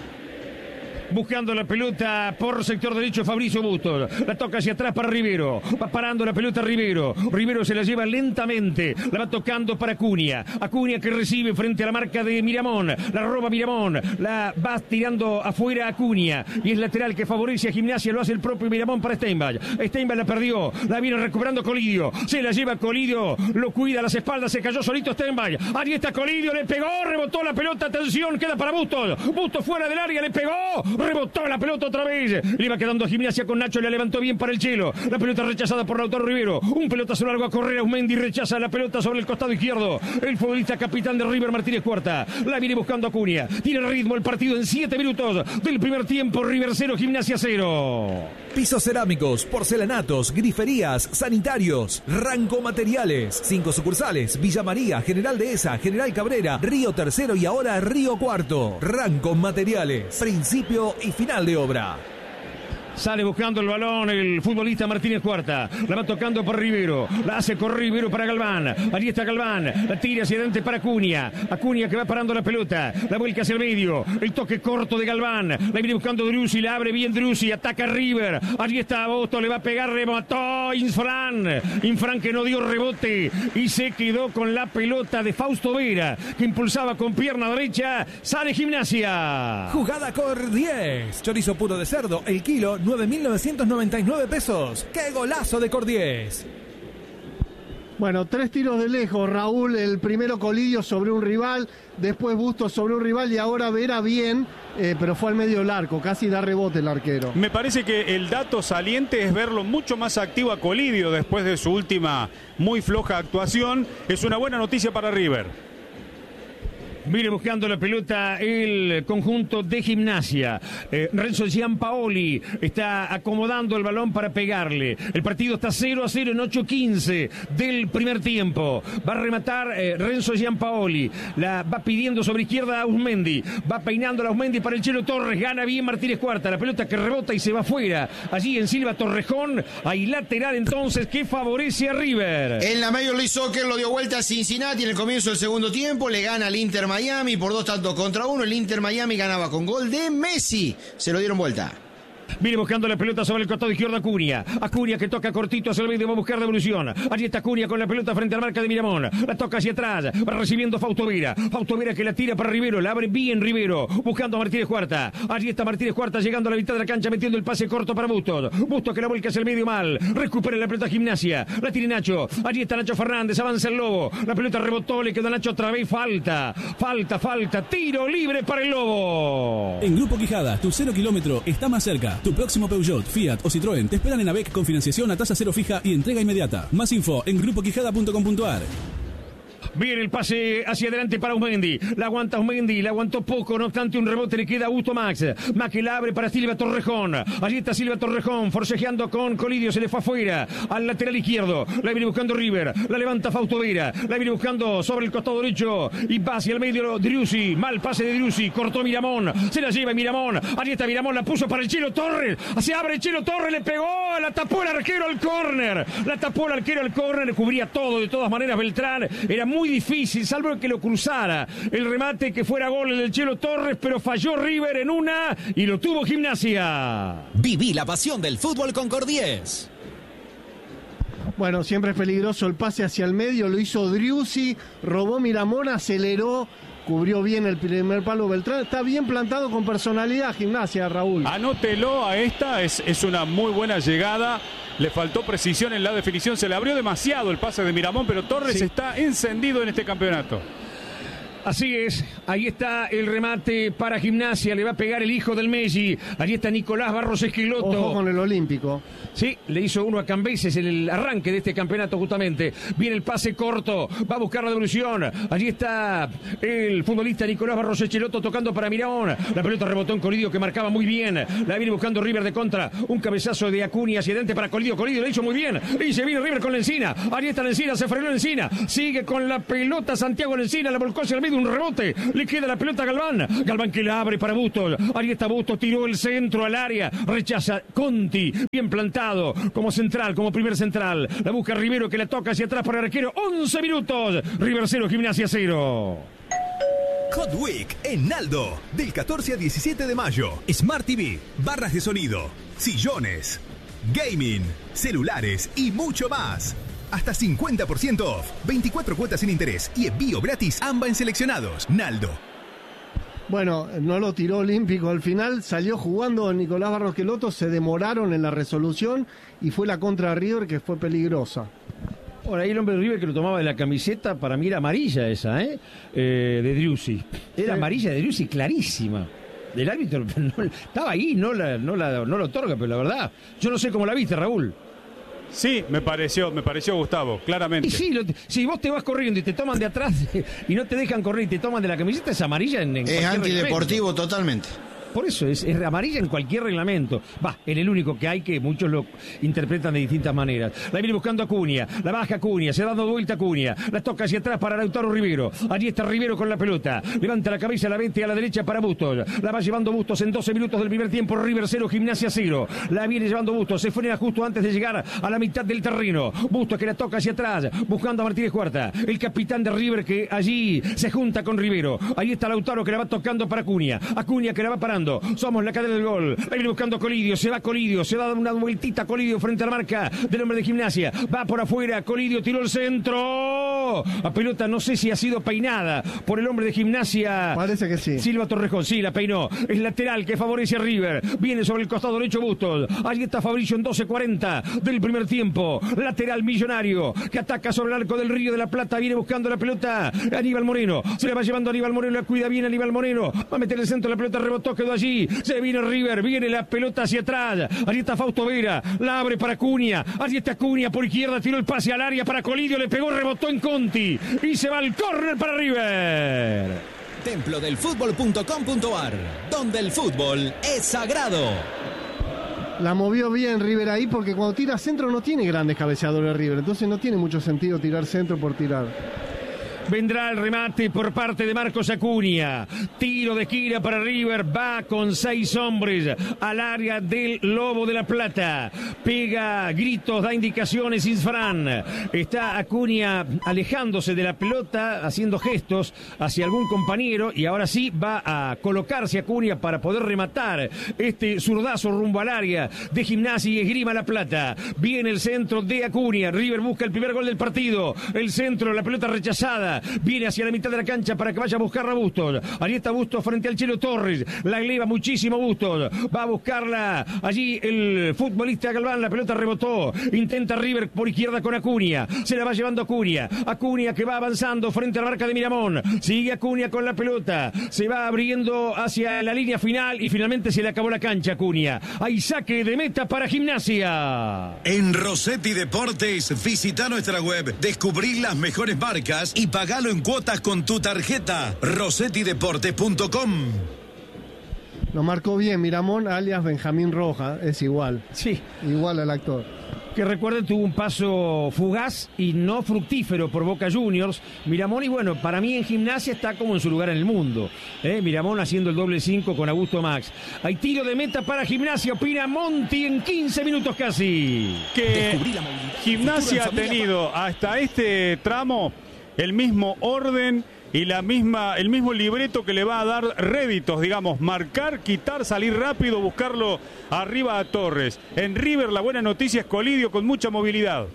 Buscando la pelota por sector derecho Fabricio Bustos. La toca hacia atrás para Rivero. Va parando la pelota Rivero. Rivero se la lleva lentamente. La va tocando para Acuña. Acuña que recibe frente a la marca de Miramón. La roba Miramón. La va tirando afuera Acuña. Y es lateral que favorece a Gimnasia. Lo hace el propio Miramón para Steinbach. Steinbach la perdió. La viene recuperando Colidio. Se la lleva Colidio. Lo cuida a las espaldas. Se cayó solito Steinbach. Ahí está Colidio. Le pegó. Rebotó la pelota. Atención. Queda para Bustos. Bustos fuera del área. Le pegó. Rebotó la pelota otra vez. Le iba quedando a Gimnasia con Nacho. Le levantó bien para el Chelo. La pelota rechazada por Lautaro Rivero. Un pelotazo largo a correr. Ausmendi rechaza la pelota sobre el costado izquierdo. El futbolista capitán de River, Martínez Cuarta. La viene buscando Acuña. Tiene ritmo el partido en 7 minutos del primer tiempo. River 0, Gimnasia 0. Pisos cerámicos, porcelanatos, griferías, sanitarios, Ranco Materiales. 5 sucursales: Villa María, General Dehesa, General Cabrera, Río Tercero y ahora Río Cuarto. Ranco Materiales. Principio y final de obra. Sale buscando el balón el futbolista Martínez Cuarta. La va tocando por Rivero. La hace con Rivero para Galván. Allí está Galván. La tira hacia adelante para Acuña. Acuña que va parando la pelota. La vuelca hacia el medio. El toque corto de Galván. La viene buscando Driussi. La abre bien Driussi. Ataca River. Allí está Bosto. Le va a pegar. Remató Infran. Infran que no dio rebote. Y se quedó con la pelota de Fausto Vera, que impulsaba con pierna derecha. Sale Gimnasia. Jugada Cor 10. Chorizo puro de cerdo. El kilo 9.999 pesos. ¡Qué golazo de Cor 10! Bueno, 3 tiros de lejos, Raúl. El primero Colidio sobre un rival, después Bustos sobre un rival y ahora Vera bien, pero fue al medio del arco, casi da rebote el arquero. Me parece que el dato saliente es verlo mucho más activo a Colidio después de su última muy floja actuación. Es una buena noticia para River. Viene buscando la pelota el conjunto de Gimnasia. Renzo Giampaoli está acomodando el balón para pegarle. El partido está 0-0 en 8:15 del primer tiempo. Va a rematar Renzo Giampaoli. La va pidiendo sobre izquierda a Ausmendi. Va peinando a Ausmendi para el Chelo Torres. Gana bien Martínez Cuarta. La pelota que rebota y se va afuera. Allí en Silva Torrejón. Hay lateral entonces que favorece a River. En la Major League Soccer lo dio vuelta a Cincinnati en el comienzo del segundo tiempo. Le gana al Inter Miami por 2-1. El Inter Miami ganaba con gol de Messi. Se lo dieron vuelta. Viene buscando la pelota sobre el costado izquierdo Acuña. Acuña que toca cortito hacia el medio, va a buscar devolución. Allí está Acuña con la pelota frente a la marca de Miramón. La toca hacia atrás, va recibiendo Fausto Vera. Fausto Vera que la tira para Rivero, la abre bien Rivero, buscando a Martínez Cuarta. Allí está Martínez Cuarta llegando a la mitad de la cancha, metiendo el pase corto para Bustos. Bustos que la vuelca hacia el medio mal. Recupera la pelota Gimnasia. La tiene Nacho. Allí está Nacho Fernández, avanza el Lobo. La pelota rebotó, le quedó a Nacho otra vez. Falta. Tiro libre para el Lobo. En Grupo Quijada, tu 0 kilómetro está más cerca. Tu próximo Peugeot, Fiat o Citroën te esperan en AVEC con financiación a tasa cero fija y entrega inmediata. Más info en grupoquijada.com.ar. Viene el pase hacia adelante para Ausmendi. La aguanta Ausmendi, la aguantó poco, no obstante un rebote le queda a Augusto Max. Max que la abre para Silva Torrejón. Allí está Silva Torrejón, forcejeando con Colidio, se le fue afuera, al lateral izquierdo. La viene buscando River, la levanta Fausto Vera, la viene buscando sobre el costado derecho y va hacia el medio Driussi. Mal pase de Driussi, cortó Miramón, se la lleva Miramón. Allí está Miramón, la puso para el Chelo Torres. Se abre el Chelo Torres, le pegó, la tapó el arquero al córner. Le cubría todo, de todas maneras Beltrán. Era muy difícil, salvo que lo cruzara el remate, que fuera gol del Chelo Torres, pero falló River en una y lo tuvo Gimnasia. Viví la pasión del fútbol con Cor 10. Bueno, siempre es peligroso el pase hacia el medio, lo hizo Driussi, robó Miramón, aceleró, cubrió bien el primer palo Beltrán. Está bien plantado con personalidad Gimnasia, Raúl. Anótelo a esta, es una muy buena llegada. Le faltó precisión en la definición, se le abrió demasiado el pase de Miramón, pero Torres está encendido en este campeonato. Así es, ahí está el remate para Gimnasia, le va a pegar el hijo del Messi. Allí está Nicolás Barros Esqueloto. Ojo con el Olímpico. Sí, le hizo uno a Cambeses en el arranque de este campeonato justamente. Viene el pase corto, va a buscar la devolución. Allí está el futbolista Nicolás Barros Esqueloto tocando para Miramón. La pelota rebotó en Colidio que marcaba muy bien. La viene buscando River de contra. Un cabezazo de Acuña hacia adelante para Colidio. Colidio le hizo muy bien. Y se viene River con Lencina. Allí está Lencina, se frenó Lencina. Sigue con la pelota Santiago Lencina, la volcó hacia el medio. Un rebote, le queda la pelota a Galván. Galván que la abre para Bustos. Ahí está Bustos, tiró el centro al área. Rechaza Conti, bien plantado como central, como primer central. La busca Rivero que la toca hacia atrás para el arquero. 11 minutos. River 0, Gimnasia 0. Hot Week en Naldo, del 14 al 17 de mayo. Smart TV, barras de sonido, sillones, gaming, celulares y mucho más. Hasta 50% off, 24 cuotas sin interés y envío gratis AMBA en seleccionados. Naldo. Bueno, no lo tiró Olímpico al final, salió jugando Nicolás Barros Esqueloto, se demoraron en la resolución y fue la contra de River que fue peligrosa. Ahora, ahí el hombre de River que lo tomaba de la camiseta, para mí era amarilla esa, de Driussi. Era amarilla de Driussi clarísima. El árbitro no, estaba ahí, no lo otorga, pero la verdad, yo no sé cómo la viste, Raúl. Sí, me pareció Gustavo, claramente. Y sí, si vos te vas corriendo y te toman de atrás y no te dejan correr y te toman de la camiseta, es amarilla en es antideportivo totalmente. Por eso es amarilla en cualquier reglamento. En el único que hay, que muchos lo interpretan de distintas maneras. La viene buscando Acuña, la baja Acuña, se da dando vuelta Acuña, la toca hacia atrás para Lautaro Rivero. Allí está Rivero con la pelota, levanta la cabeza, la vete a la derecha para Bustos. La va llevando Bustos en 12 minutos del primer tiempo. River 0, Gimnasia 0. La viene llevando Bustos, se frena justo antes de llegar a la mitad del terreno. Bustos que la toca hacia atrás, buscando a Martínez Cuarta, el capitán de River que allí se junta con Rivero. Ahí está Lautaro que la va tocando para Acuña, Acuña que la va parando. Somos la cadena del gol. Ahí viene buscando Colidio. Se va Colidio. Se da una vueltita Colidio frente a la marca del hombre de Gimnasia. Va por afuera. Colidio tiró el centro. La pelota no sé si ha sido peinada por el hombre de Gimnasia. Parece que sí. Silva Torrejón. Sí, la peinó. Es lateral que favorece a River. Viene sobre el costado derecho Bustos. Ahí está Fabricio en 12:40 del primer tiempo. Lateral Millonario que ataca sobre el arco del Río de la Plata. Viene buscando la pelota Aníbal Moreno. Se la va llevando Aníbal Moreno. La cuida bien Aníbal Moreno. Va a meter el centro. La pelota rebotó. Quedó allí. Se viene River, viene la pelota hacia atrás. Allí está Fausto Vera, la abre para Acuña. Allí está Acuña por izquierda, tiró el pase al área para Colidio, le pegó, rebotó en Conti y se va al córner para River. Templodelfutbol.com.ar, donde el fútbol es sagrado. La movió bien River ahí porque cuando tira centro no tiene grandes cabeceadores River, entonces no tiene mucho sentido tirar centro por tirar. Vendrá el remate por parte de Marcos Acuña. Tiro de esquina para River. Va con 6 hombres al área del Lobo de la Plata. Pega gritos, da indicaciones Isfran. Está Acuña alejándose de la pelota, haciendo gestos hacia algún compañero. Y ahora sí va a colocarse Acuña para poder rematar este zurdazo rumbo al área de Gimnasia y Esgrima La Plata. Viene el centro de Acuña. River busca el primer gol del partido. El centro, la pelota rechazada. Viene hacia la mitad de la cancha para que vaya a buscar a Bustos. Ahí está Bustos frente al Chelo Torres. La eleva muchísimo Bustos. Va a buscarla allí el futbolista Galván. La pelota rebotó. Intenta River por izquierda con Acuña. Se la va llevando Acuña. Acuña que va avanzando frente a la marca de Miramón. Sigue Acuña con la pelota. Se va abriendo hacia la línea final y finalmente se le acabó la cancha a Acuña. Hay saque de meta para Gimnasia. En Rossetti Deportes, visita nuestra web, descubrí las mejores marcas y pagalo en cuotas con tu tarjeta. RossettiDeportes.com. Lo marcó bien Miramón, alias Benjamín Roja, es igual. Sí. Igual al actor. Que recuerden, tuvo un paso fugaz y no fructífero por Boca Juniors. Miramón, y bueno, para mí en Gimnasia está como en su lugar en el mundo. Miramón haciendo el doble 5 con Augusto Max. Hay tiro de meta para Gimnasia, opina Monti en 15 minutos casi. Que Gimnasia ha tenido hasta este tramo el mismo orden y el mismo libreto que le va a dar réditos, digamos, marcar, quitar, salir rápido, buscarlo arriba a Torres. En River la buena noticia es Colidio con mucha movilidad.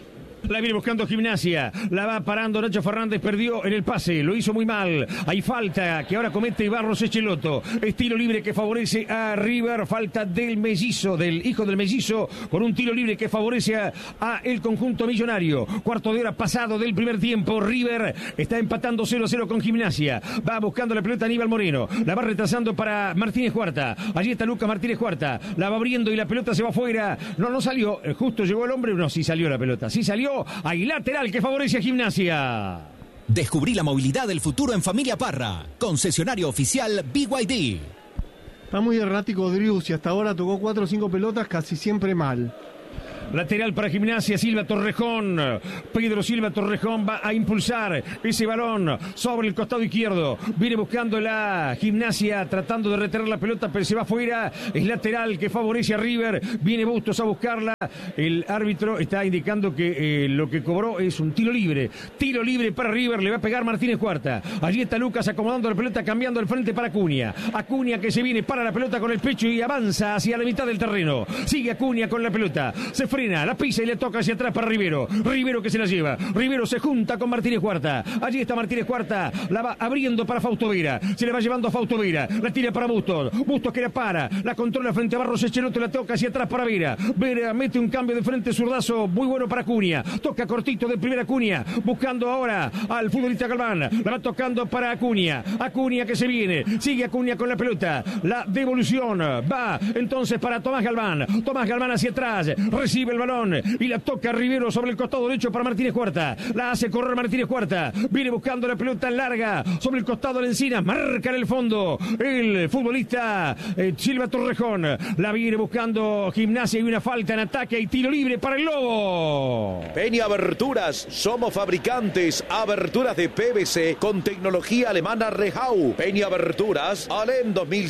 La viene buscando Gimnasia. La va parando Nacho Fernández. Perdió en el pase. Lo hizo muy mal. Hay falta que ahora comete Barros Echeloto. Estilo libre que favorece a River. Falta del mellizo, del hijo del mellizo, con un tiro libre que favorece a el conjunto millonario. Cuarto de hora pasado del primer tiempo. River está empatando 0-0 con Gimnasia. Va buscando la pelota Aníbal Moreno. La va retrasando para Martínez Cuarta. Allí está Lucas Martínez Cuarta. La va abriendo y la pelota se va afuera. No salió. Justo llegó el hombre. No, sí salió la pelota. Sí salió. Hay lateral que favorece a Gimnasia. Descubrí la movilidad del futuro en Familia Parra. Concesionario oficial BYD. Está muy errático Driussi. Hasta ahora tocó 4 o 5 pelotas, casi siempre mal. Lateral para Gimnasia, Silva Torrejón. Pedro Silva Torrejón va a impulsar ese balón sobre el costado izquierdo. Viene buscando la Gimnasia, tratando de retener la pelota, pero se va afuera. Es lateral que favorece a River. Viene Bustos a buscarla. El árbitro está indicando que lo que cobró es un tiro libre. Tiro libre para River, le va a pegar Martínez Cuarta. Allí está Lucas acomodando la pelota, cambiando el frente para Acuña. Acuña que se viene para la pelota con el pecho y avanza hacia la mitad del terreno. Sigue Acuña con la pelota. Se frena, la pisa y le toca hacia atrás para Rivero. Rivero que se la lleva. Rivero se junta con Martínez Cuarta. Allí está Martínez Cuarta. La va abriendo para Fausto Vera. Se le va llevando a Fausto Vera. La tira para Bustos. Bustos que la para. La controla frente a Barros Echeloto. La toca hacia atrás para Vera. Vera mete un cambio de frente zurdazo. Muy bueno para Acuña. Toca cortito de primera Acuña. Buscando ahora al futbolista Galván. La va tocando para Acuña. Acuña que se viene. Sigue Acuña con la pelota. La devolución va entonces para Tomás Galván. Tomás Galván hacia atrás. Recibe el balón y la toca Rivero sobre el costado derecho para Martínez Cuarta. La hace correr Martínez Cuarta. Viene buscando la pelota larga sobre el costado de Encina. Marca en el fondo el futbolista Silva Torrejón. La viene buscando Gimnasia y una falta en ataque y tiro libre para el Lobo. Peña Aberturas. Somos fabricantes. Aberturas de PVC con tecnología alemana Rehau. Peña Aberturas. Alem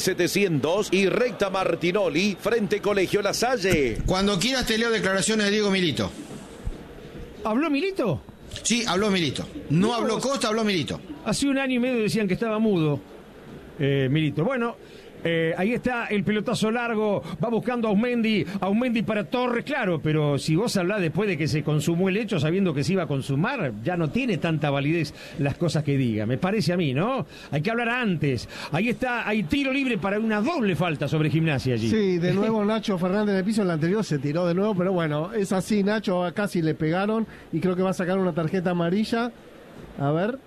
2700 y Recta Martinoli frente Colegio La Salle. Cuando quieras te leo declaraciones de Diego Milito. ¿Habló Milito? Sí, habló Milito. No habló Costa, habló Milito. Hace 1 año y medio decían que estaba mudo Milito. Bueno, ahí está el pelotazo largo. Va buscando a Aumendi para Torres, claro, pero si vos hablás después de que se consumó el hecho sabiendo que se iba a consumar, ya no tiene tanta validez las cosas que diga, me parece a mí, ¿no? Hay que hablar antes. Ahí está, hay tiro libre para una doble falta sobre Gimnasia allí. Sí, de nuevo Nacho Fernández en el piso. En la anterior se tiró de nuevo, pero bueno, es así. Nacho casi le pegaron y creo que va a sacar una tarjeta amarilla. A ver,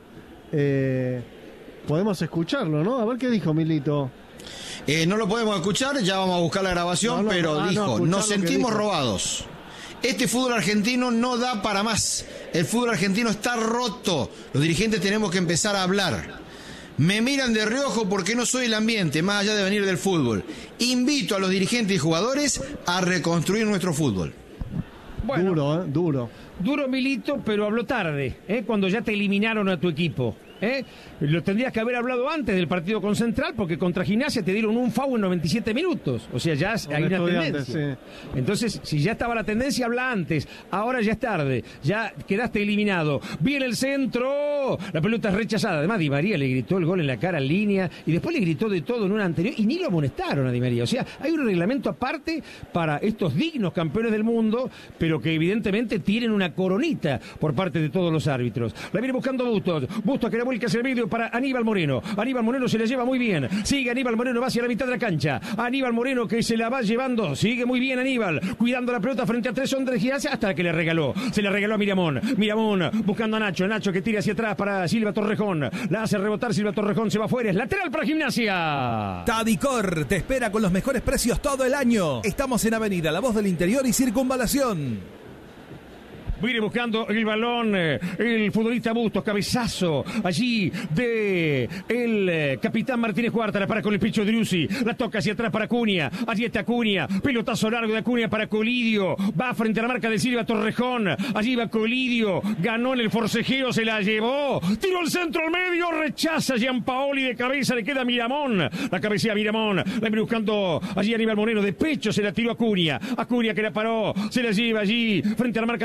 podemos escucharlo, ¿no? A ver qué dijo Milito. No lo podemos escuchar, ya vamos a buscar la grabación, pero dijo, nos sentimos robados. Este fútbol argentino no da para más. El fútbol argentino está roto. Los dirigentes tenemos que empezar a hablar. Me miran de reojo porque no soy el ambiente, más allá de venir del fútbol. Invito a los dirigentes y jugadores a reconstruir nuestro fútbol. Bueno, duro. Duro Milito, pero habló tarde, cuando ya te eliminaron a tu equipo. Lo tendrías que haber hablado antes del partido con Central, porque contra Gimnasia te dieron un foul en 97 minutos. O sea, ya hay una tendencia. Sí. Entonces, si ya estaba la tendencia, habla antes. Ahora ya es tarde. Ya quedaste eliminado. Viene el centro. La pelota es rechazada. Además, Di María le gritó el gol en la cara en línea y después le gritó de todo en una anterior y ni lo amonestaron a Di María. O sea, hay un reglamento aparte para estos dignos campeones del mundo, pero que evidentemente tienen una coronita por parte de todos los árbitros. La viene buscando Bustos. Bustos que la vuelca hacia el medio para Aníbal Moreno. Aníbal Moreno se la lleva muy bien. Sigue Aníbal Moreno, va hacia la mitad de la cancha. Aníbal Moreno que se la va llevando. Sigue muy bien Aníbal, cuidando la pelota frente a 3 hombres de Gimnasia hasta que le regaló. Se la regaló a Miramón. Miramón buscando a Nacho. Nacho que tira hacia atrás para Silva Torrejón. La hace rebotar Silva Torrejón. Se va afuera. Es lateral para Gimnasia. Tadicor te espera con los mejores precios todo el año. Estamos en Avenida La Voz del Interior y Circunvalación. Viene buscando el balón el futbolista Bustos, cabezazo allí de el capitán Martínez Cuarta, la para con el pecho de Driussi, la toca hacia atrás para Acuña, allí está Acuña, pelotazo largo de Acuña para Colidio, va frente a la marca de Silva Torrejón, allí va Colidio, ganó en el forcejeo, se la llevó, tiró el centro al medio, rechaza Gianpaoli de cabeza, le queda Miramón, la cabecea Miramón, la viene buscando allí Aníbal Moreno, de pecho se la tiró Acuña, Acuña que la paró, se la lleva allí frente a la marca de Steinbach.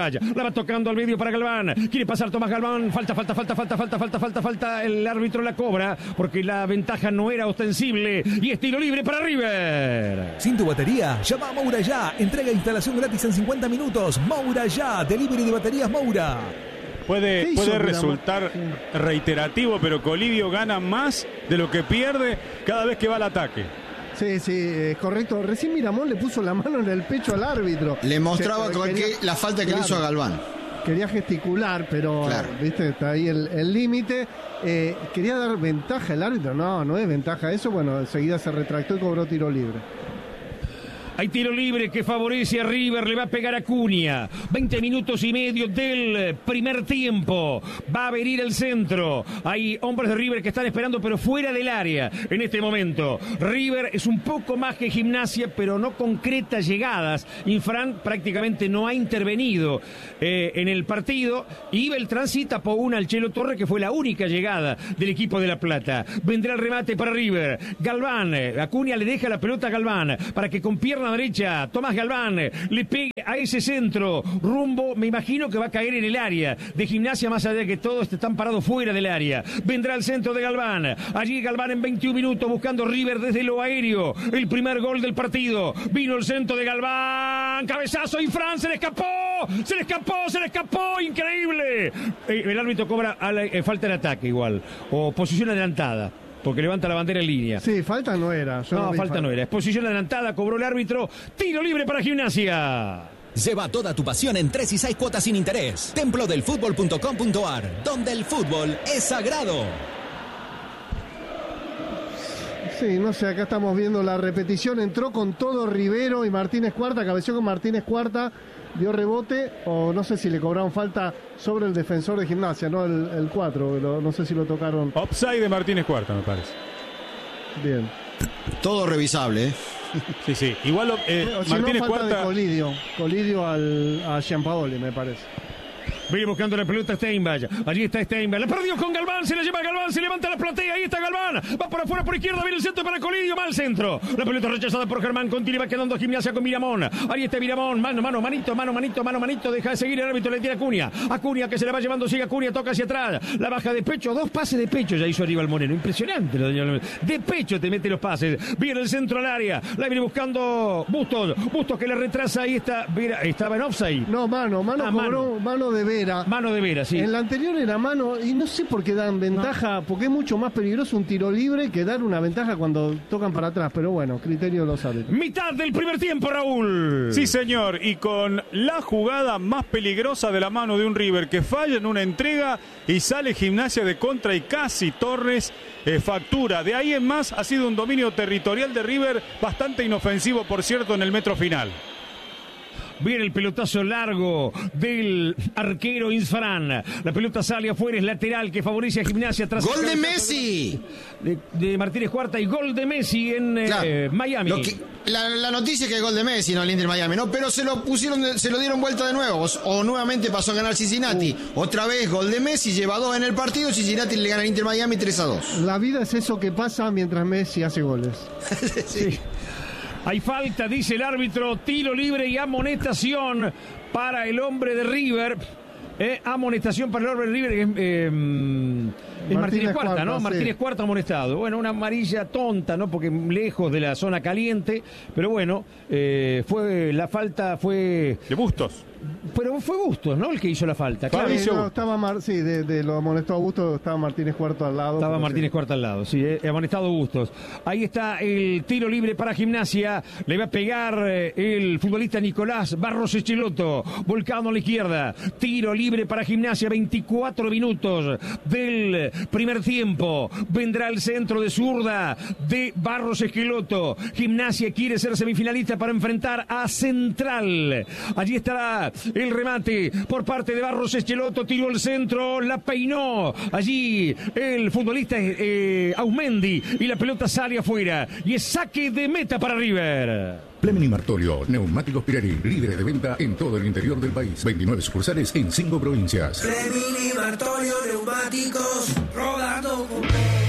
Steinbach. La va tocando al medio para Galván. Quiere pasar Tomás Galván. Falta. El árbitro la cobra porque la ventaja no era ostensible. Y es tiro libre para River. Sin tu batería, llama a Moura ya. Entrega e instalación gratis en 50 minutos. Moura ya. Delivery de baterías Moura. Puede resultar reiterativo, pero Colidio gana más de lo que pierde cada vez que va al ataque. Sí, es correcto. Recién Miramón le puso la mano en el pecho al árbitro. Le mostraba la falta que le hizo a Galván. Quería gesticular, pero viste, está ahí el límite. Quería dar ventaja al árbitro. No es ventaja eso. Bueno, enseguida se retractó y cobró tiro libre. Hay tiro libre que favorece a River, le va a pegar a Cunha. 20 minutos y medio del primer tiempo. Va a venir el centro. Hay hombres de River que están esperando, pero fuera del área en este momento. River es un poco más que Gimnasia, pero no concreta llegadas. Infran prácticamente no ha intervenido en el partido. Y Beltrán sí tapó una al Chelo Torre, que fue la única llegada del equipo de La Plata. Vendrá el remate para River. Galván, Cunha le deja la pelota a Galván para que con pierna derecha, Tomás Galván le pegue a ese centro, rumbo, me imagino que va a caer en el área de Gimnasia, más allá de que todos están parados fuera del área. Vendrá el centro de Galván, allí Galván en 21 minutos buscando River desde lo aéreo, el primer gol del partido, vino el centro de Galván, cabezazo y Fran se le escapó, increíble. El árbitro cobra falta de ataque igual, o posición adelantada, porque levanta la bandera en línea. Sí, falta no era. Falta no era. Es posición adelantada, cobró el árbitro. Tiro libre para Gimnasia. Lleva toda tu pasión en 3 y 6 cuotas sin interés. Templodelfutbol.com.ar, donde el fútbol es sagrado. Sí, no sé, acá estamos viendo la repetición. Entró con todo Rivero y Martínez Cuarta, cabeció con Martínez Cuarta, dio rebote, o no sé si le cobraron falta sobre el defensor de Gimnasia, no el 4, no sé si lo tocaron. Offside de Martínez Cuarta, me parece. Bien. Todo revisable, ¿eh? Sí. Igual Martínez no, Cuarta. De Colidio a Giampaoli, me parece. Viene buscando la pelota Steinbach. Allí está Steinbach. La perdió con Galván. Se la lleva Galván. Se levanta la platea. Ahí está Galván. Va por afuera, por izquierda. Viene el centro para Colidio. Mal centro. La pelota rechazada por Germán. Continúa quedando Gimnasia con Miramón. Ahí está Miramón. Manito. Deja de seguir el árbitro. Le tira a Cunha. A Cunha que se la va llevando. Sigue a Cunha. Toca hacia atrás. La baja de pecho. 2 pases de pecho ya hizo Aníbal Moreno. Impresionante. De pecho te mete los pases. Viene el centro al área. La viene buscando Bustos. Bustos que le retrasa. Ahí está. Estaba en offside. No, mano de Vera. Mano de Vera, sí. En la anterior era mano, y no sé por qué dan ventaja, porque es mucho más peligroso un tiro libre que dar una ventaja cuando tocan para atrás, pero bueno, criterio de los árbitros. Mitad del primer tiempo, Raúl. Sí, señor, y con la jugada más peligrosa de la mano de un River que falla en una entrega y sale Gimnasia de contra y casi Torres factura. De ahí en más ha sido un dominio territorial de River bastante inofensivo, por cierto, en el metro final. Viene el pelotazo largo del arquero Infran. La pelota sale afuera, es lateral que favorece a Gimnasia. Tras ¡Gol de Messi! De Martínez Cuarta y gol de Messi en Miami. La noticia es que es gol de Messi, no el Inter Miami, ¿no? Pero se lo dieron vuelta de nuevo. O nuevamente pasó a ganar Cincinnati. Otra vez gol de Messi, lleva 2 en el partido. Cincinnati le gana al Inter Miami 3-2. La vida es eso que pasa mientras Messi hace goles. Sí. Hay falta, dice el árbitro, tiro libre y amonestación para el hombre de River. Amonestación para el hombre de River. Es Martínez Cuarta, ¿no? Sí. Martínez Cuarta amonestado. Bueno, una amarilla tonta, ¿no? Porque lejos de la zona caliente. Pero bueno, la falta fue... De Bustos. Pero fue Bustos, ¿no? El que hizo la falta. Claro, no, estaba de lo amonestado Bustos, estaba Martínez Cuarta al lado. Estaba Martínez Cuarta al lado, sí, amonestado Bustos. Ahí está el tiro libre para Gimnasia. Le va a pegar el futbolista Nicolás Barros Echeloto, volcado a la izquierda. Tiro libre para Gimnasia, 24 minutos del primer tiempo. Vendrá el centro de zurda de Barros Esqueloto. Gimnasia quiere ser semifinalista para enfrentar a Central. Allí estará el remate por parte de Barros Esqueloto. Tiró el centro, la peinó. Allí el futbolista Ausmendi y la pelota sale afuera. Y es saque de meta para River. Fleming y Martolio, neumáticos Pirelli, líderes de venta en todo el interior del país. 29 sucursales en 5 provincias. Fleming y Martolio, neumáticos, rodando con...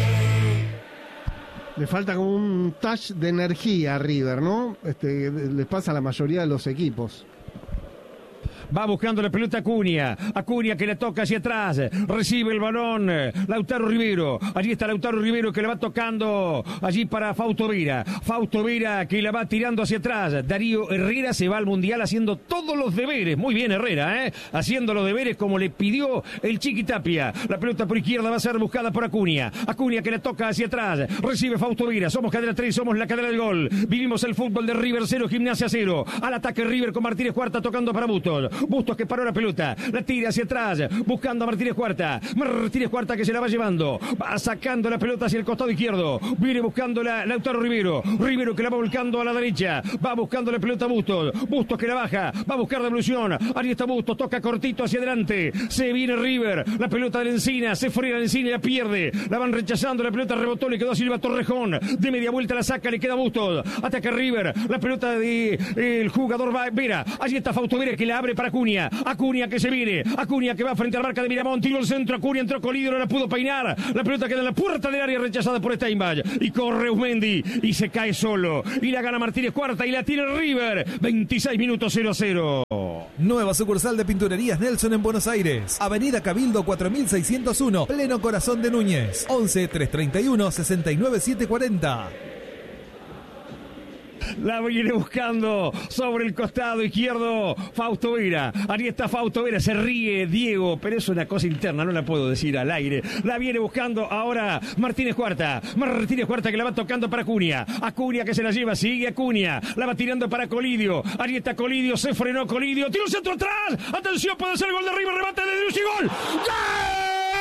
Le falta como un touch de energía a River, ¿no? Les pasa a la mayoría de los equipos. Va buscando la pelota Acuña. Acuña que le toca hacia atrás. Recibe el balón Lautaro Rivero. Allí está Lautaro Rivero que le va tocando allí para Fausto Vera. Fausto Vera que la va tirando hacia atrás. Darío Herrera se va al Mundial haciendo todos los deberes. Muy bien Herrera, haciendo los deberes como le pidió el Chiqui Tapia. La pelota por izquierda va a ser buscada por Acuña. Acuña que le toca hacia atrás. Recibe Fausto Vera. Somos cadena 3, somos la cadena del gol. Vivimos el fútbol de River 0, Gimnasia 0. Al ataque River con Martínez Cuarta tocando para Bustos. Bustos que paró la pelota. La tira hacia atrás. Buscando a Martínez Cuarta. Martínez Cuarta que se la va llevando. Va sacando la pelota hacia el costado izquierdo. Viene buscando Lautaro Rivero. Rivero que la va volcando a la derecha. Va buscando la pelota Bustos. Bustos que la baja. Va a buscar devolución. Ahí está Bustos. Toca cortito hacia adelante. Se viene River. La pelota de Encina. Se frena Encina y la pierde. La van rechazando. La pelota rebotó. Le quedó a Silva Torrejón. De media vuelta la saca. Le queda Bustos. Ataca River. La pelota de el jugador Vera. Allí está Fausto Vera que la abre para Acuña. Acuña que se viene. Acuña que va frente a la marca de Miramón. Tiro el centro. Acuña entró Colidio. No la pudo peinar. La pelota queda en la puerta del área rechazada por Steinbach. Y corre Usmendi. Y se cae solo. Y la gana Martínez Cuarta. Y la tiene River. 26 minutos 0-0. Nueva sucursal de Pinturerías Nelson en Buenos Aires. Avenida Cabildo 4601. Pleno Corazón de Núñez. 11 331 69 740. La viene buscando sobre el costado izquierdo Fausto Vera. Ahí está Fausto Vera, se ríe Diego, pero es una cosa interna, no la puedo decir al aire. La viene buscando ahora Martínez Cuarta. Martínez Cuarta que la va tocando para Acuña. Acuña que se la lleva, sigue Acuña. La va tirando para Colidio. Ahí está Colidio, se frenó Colidio. Tiro centro atrás. Atención, puede ser el gol de River, remate de Driussi, gol. ¡Gol!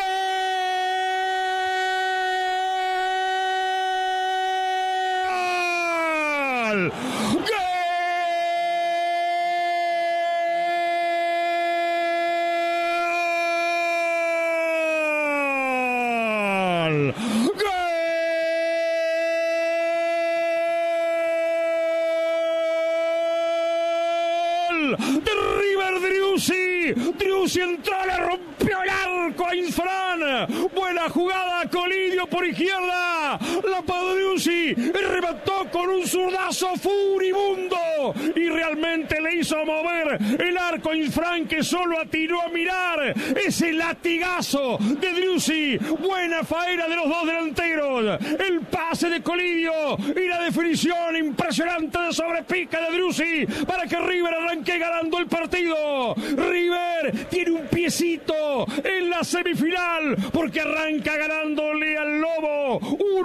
De River Driussi. Driussi entró, le rompió el arco a Infran. Buena jugada, Colidio por izquierda. La paró Driussi. Remató con un zurdazo furibundo. Y realmente le hizo mover el arco a Infran, que solo atinó a mirar ese latigazo de Driussi. Buena faena de los dos delanteros. El pase de Colidio y la definición impresionante de sobrepica de Driussi para que River arranque ganando el partido. River tiene un piecito en la semifinal porque arranca ganándole al Lobo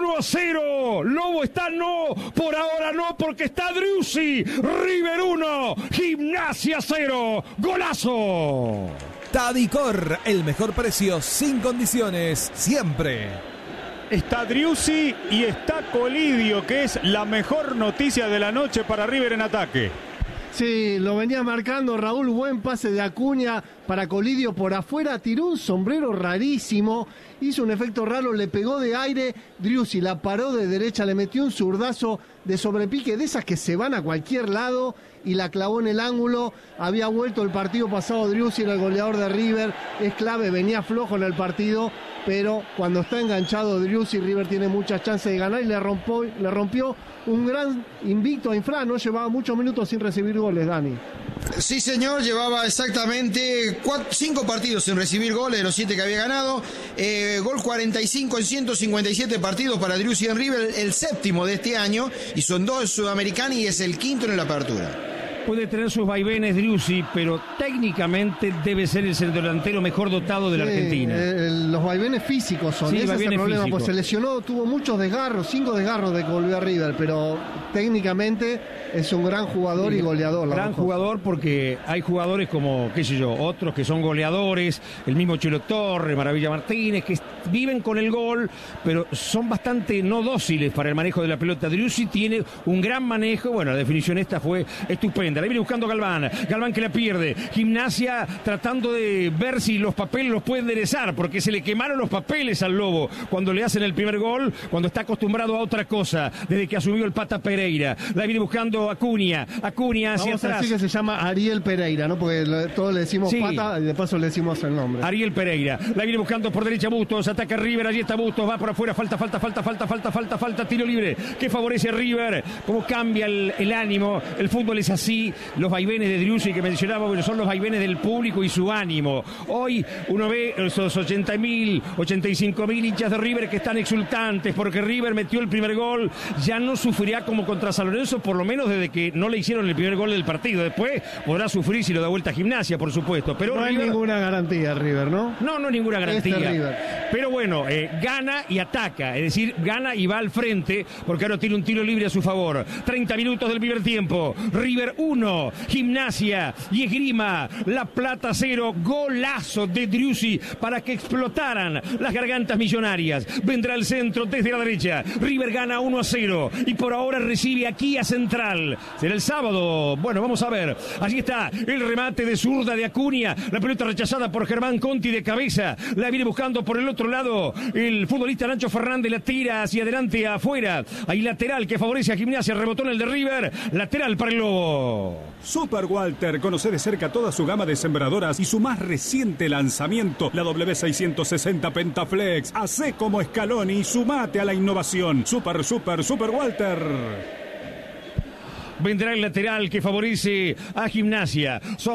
1-0. Lobo está por ahora no, porque está Driussi. River 1, Gimnasia 0. ¡Golazo! Tadicor, el mejor precio sin condiciones, siempre. Está Driussi y está Colidio, que es la mejor noticia de la noche para River en ataque. Sí, lo venía marcando Raúl, buen pase de Acuña para Colidio por afuera, tiró un sombrero rarísimo, hizo un efecto raro, le pegó de aire, Driussi la paró de derecha, le metió un zurdazo de sobrepique, de esas que se van a cualquier lado, y la clavó en el ángulo. Había vuelto el partido pasado Driussi, era el goleador de River, es clave, venía flojo en el partido, pero cuando está enganchado Driussi, River tiene muchas chances de ganar y le rompió un gran invicto a Infran, no llevaba muchos minutos sin recibir goles, Dani. Sí, señor, llevaba exactamente 5 partidos sin recibir goles de los 7 que había ganado. Gol 45 en 157 partidos para Driussi en River, el séptimo de este año, y son 2 en Sudamericana y es el quinto en la apertura. Puede tener sus vaivenes Driussi, pero técnicamente debe ser el delantero mejor dotado de la Argentina. Los vaivenes físicos son, sí, ese es el problema, pues se lesionó, tuvo muchos desgarros, 5 desgarros de que volvió a River, pero técnicamente es un gran jugador y goleador. Gran jugador, porque hay jugadores como, qué sé yo, otros que son goleadores, el mismo Chelo Torres, Maravilla Martínez, que viven con el gol, pero son bastante no dóciles para el manejo de la pelota. Driussi tiene un gran manejo, bueno, la definición esta fue estupenda. La viene buscando Galván que la pierde. Gimnasia tratando de ver si los papeles los puede enderezar, porque se le quemaron los papeles al Lobo cuando le hacen el primer gol, cuando está acostumbrado a otra cosa, desde que asumió el Pata Pereira. La viene buscando Acuña hacia atrás. Así que se llama Ariel Pereira, ¿no? Porque todos le decimos sí, Pata y de paso le decimos el nombre. Ariel Pereira. La viene buscando por derecha Bustos, ataca River, allí está Bustos, va por afuera, falta, tiro libre, que favorece a River. Cómo cambia el ánimo, el fútbol es así, los vaivenes de Driussi que mencionaba, bueno, son los vaivenes del público y su ánimo. Hoy uno ve esos 80.000, 85.000 hinchas de River que están exultantes porque River metió el primer gol, ya no sufrirá como contra San Lorenzo, por lo menos desde que no le hicieron el primer gol del partido. Después podrá sufrir si lo da vuelta a Gimnasia, por supuesto. Pero no River, hay ninguna garantía, River, ¿no? No es ninguna garantía. River. Pero bueno, gana y ataca, es decir, gana y va al frente, porque ahora tiene un tiro libre a su favor. 30 minutos del primer tiempo. River 1, Gimnasia y Esgrima La Plata 0. Golazo de Driussi para que explotaran las gargantas millonarias. Vendrá el centro desde la derecha. River gana 1-0 y por ahora recibe aquí a Central. Será el sábado. Bueno, vamos a ver. Allí está el remate de zurda de Acuña. La pelota rechazada por Germán Conti de cabeza. La viene buscando por el otro lado el futbolista Nacho Fernández. La tira hacia adelante, afuera. Hay lateral que favorece a Gimnasia. Rebotó en el de River. Lateral para el Lobo. Super Walter, conoce de cerca toda su gama de sembradoras y su más reciente lanzamiento, la W660 Pentaflex. Hacé como Scaloni y sumate a la innovación. Super Walter. Vendrá el lateral que favorece a Gimnasia.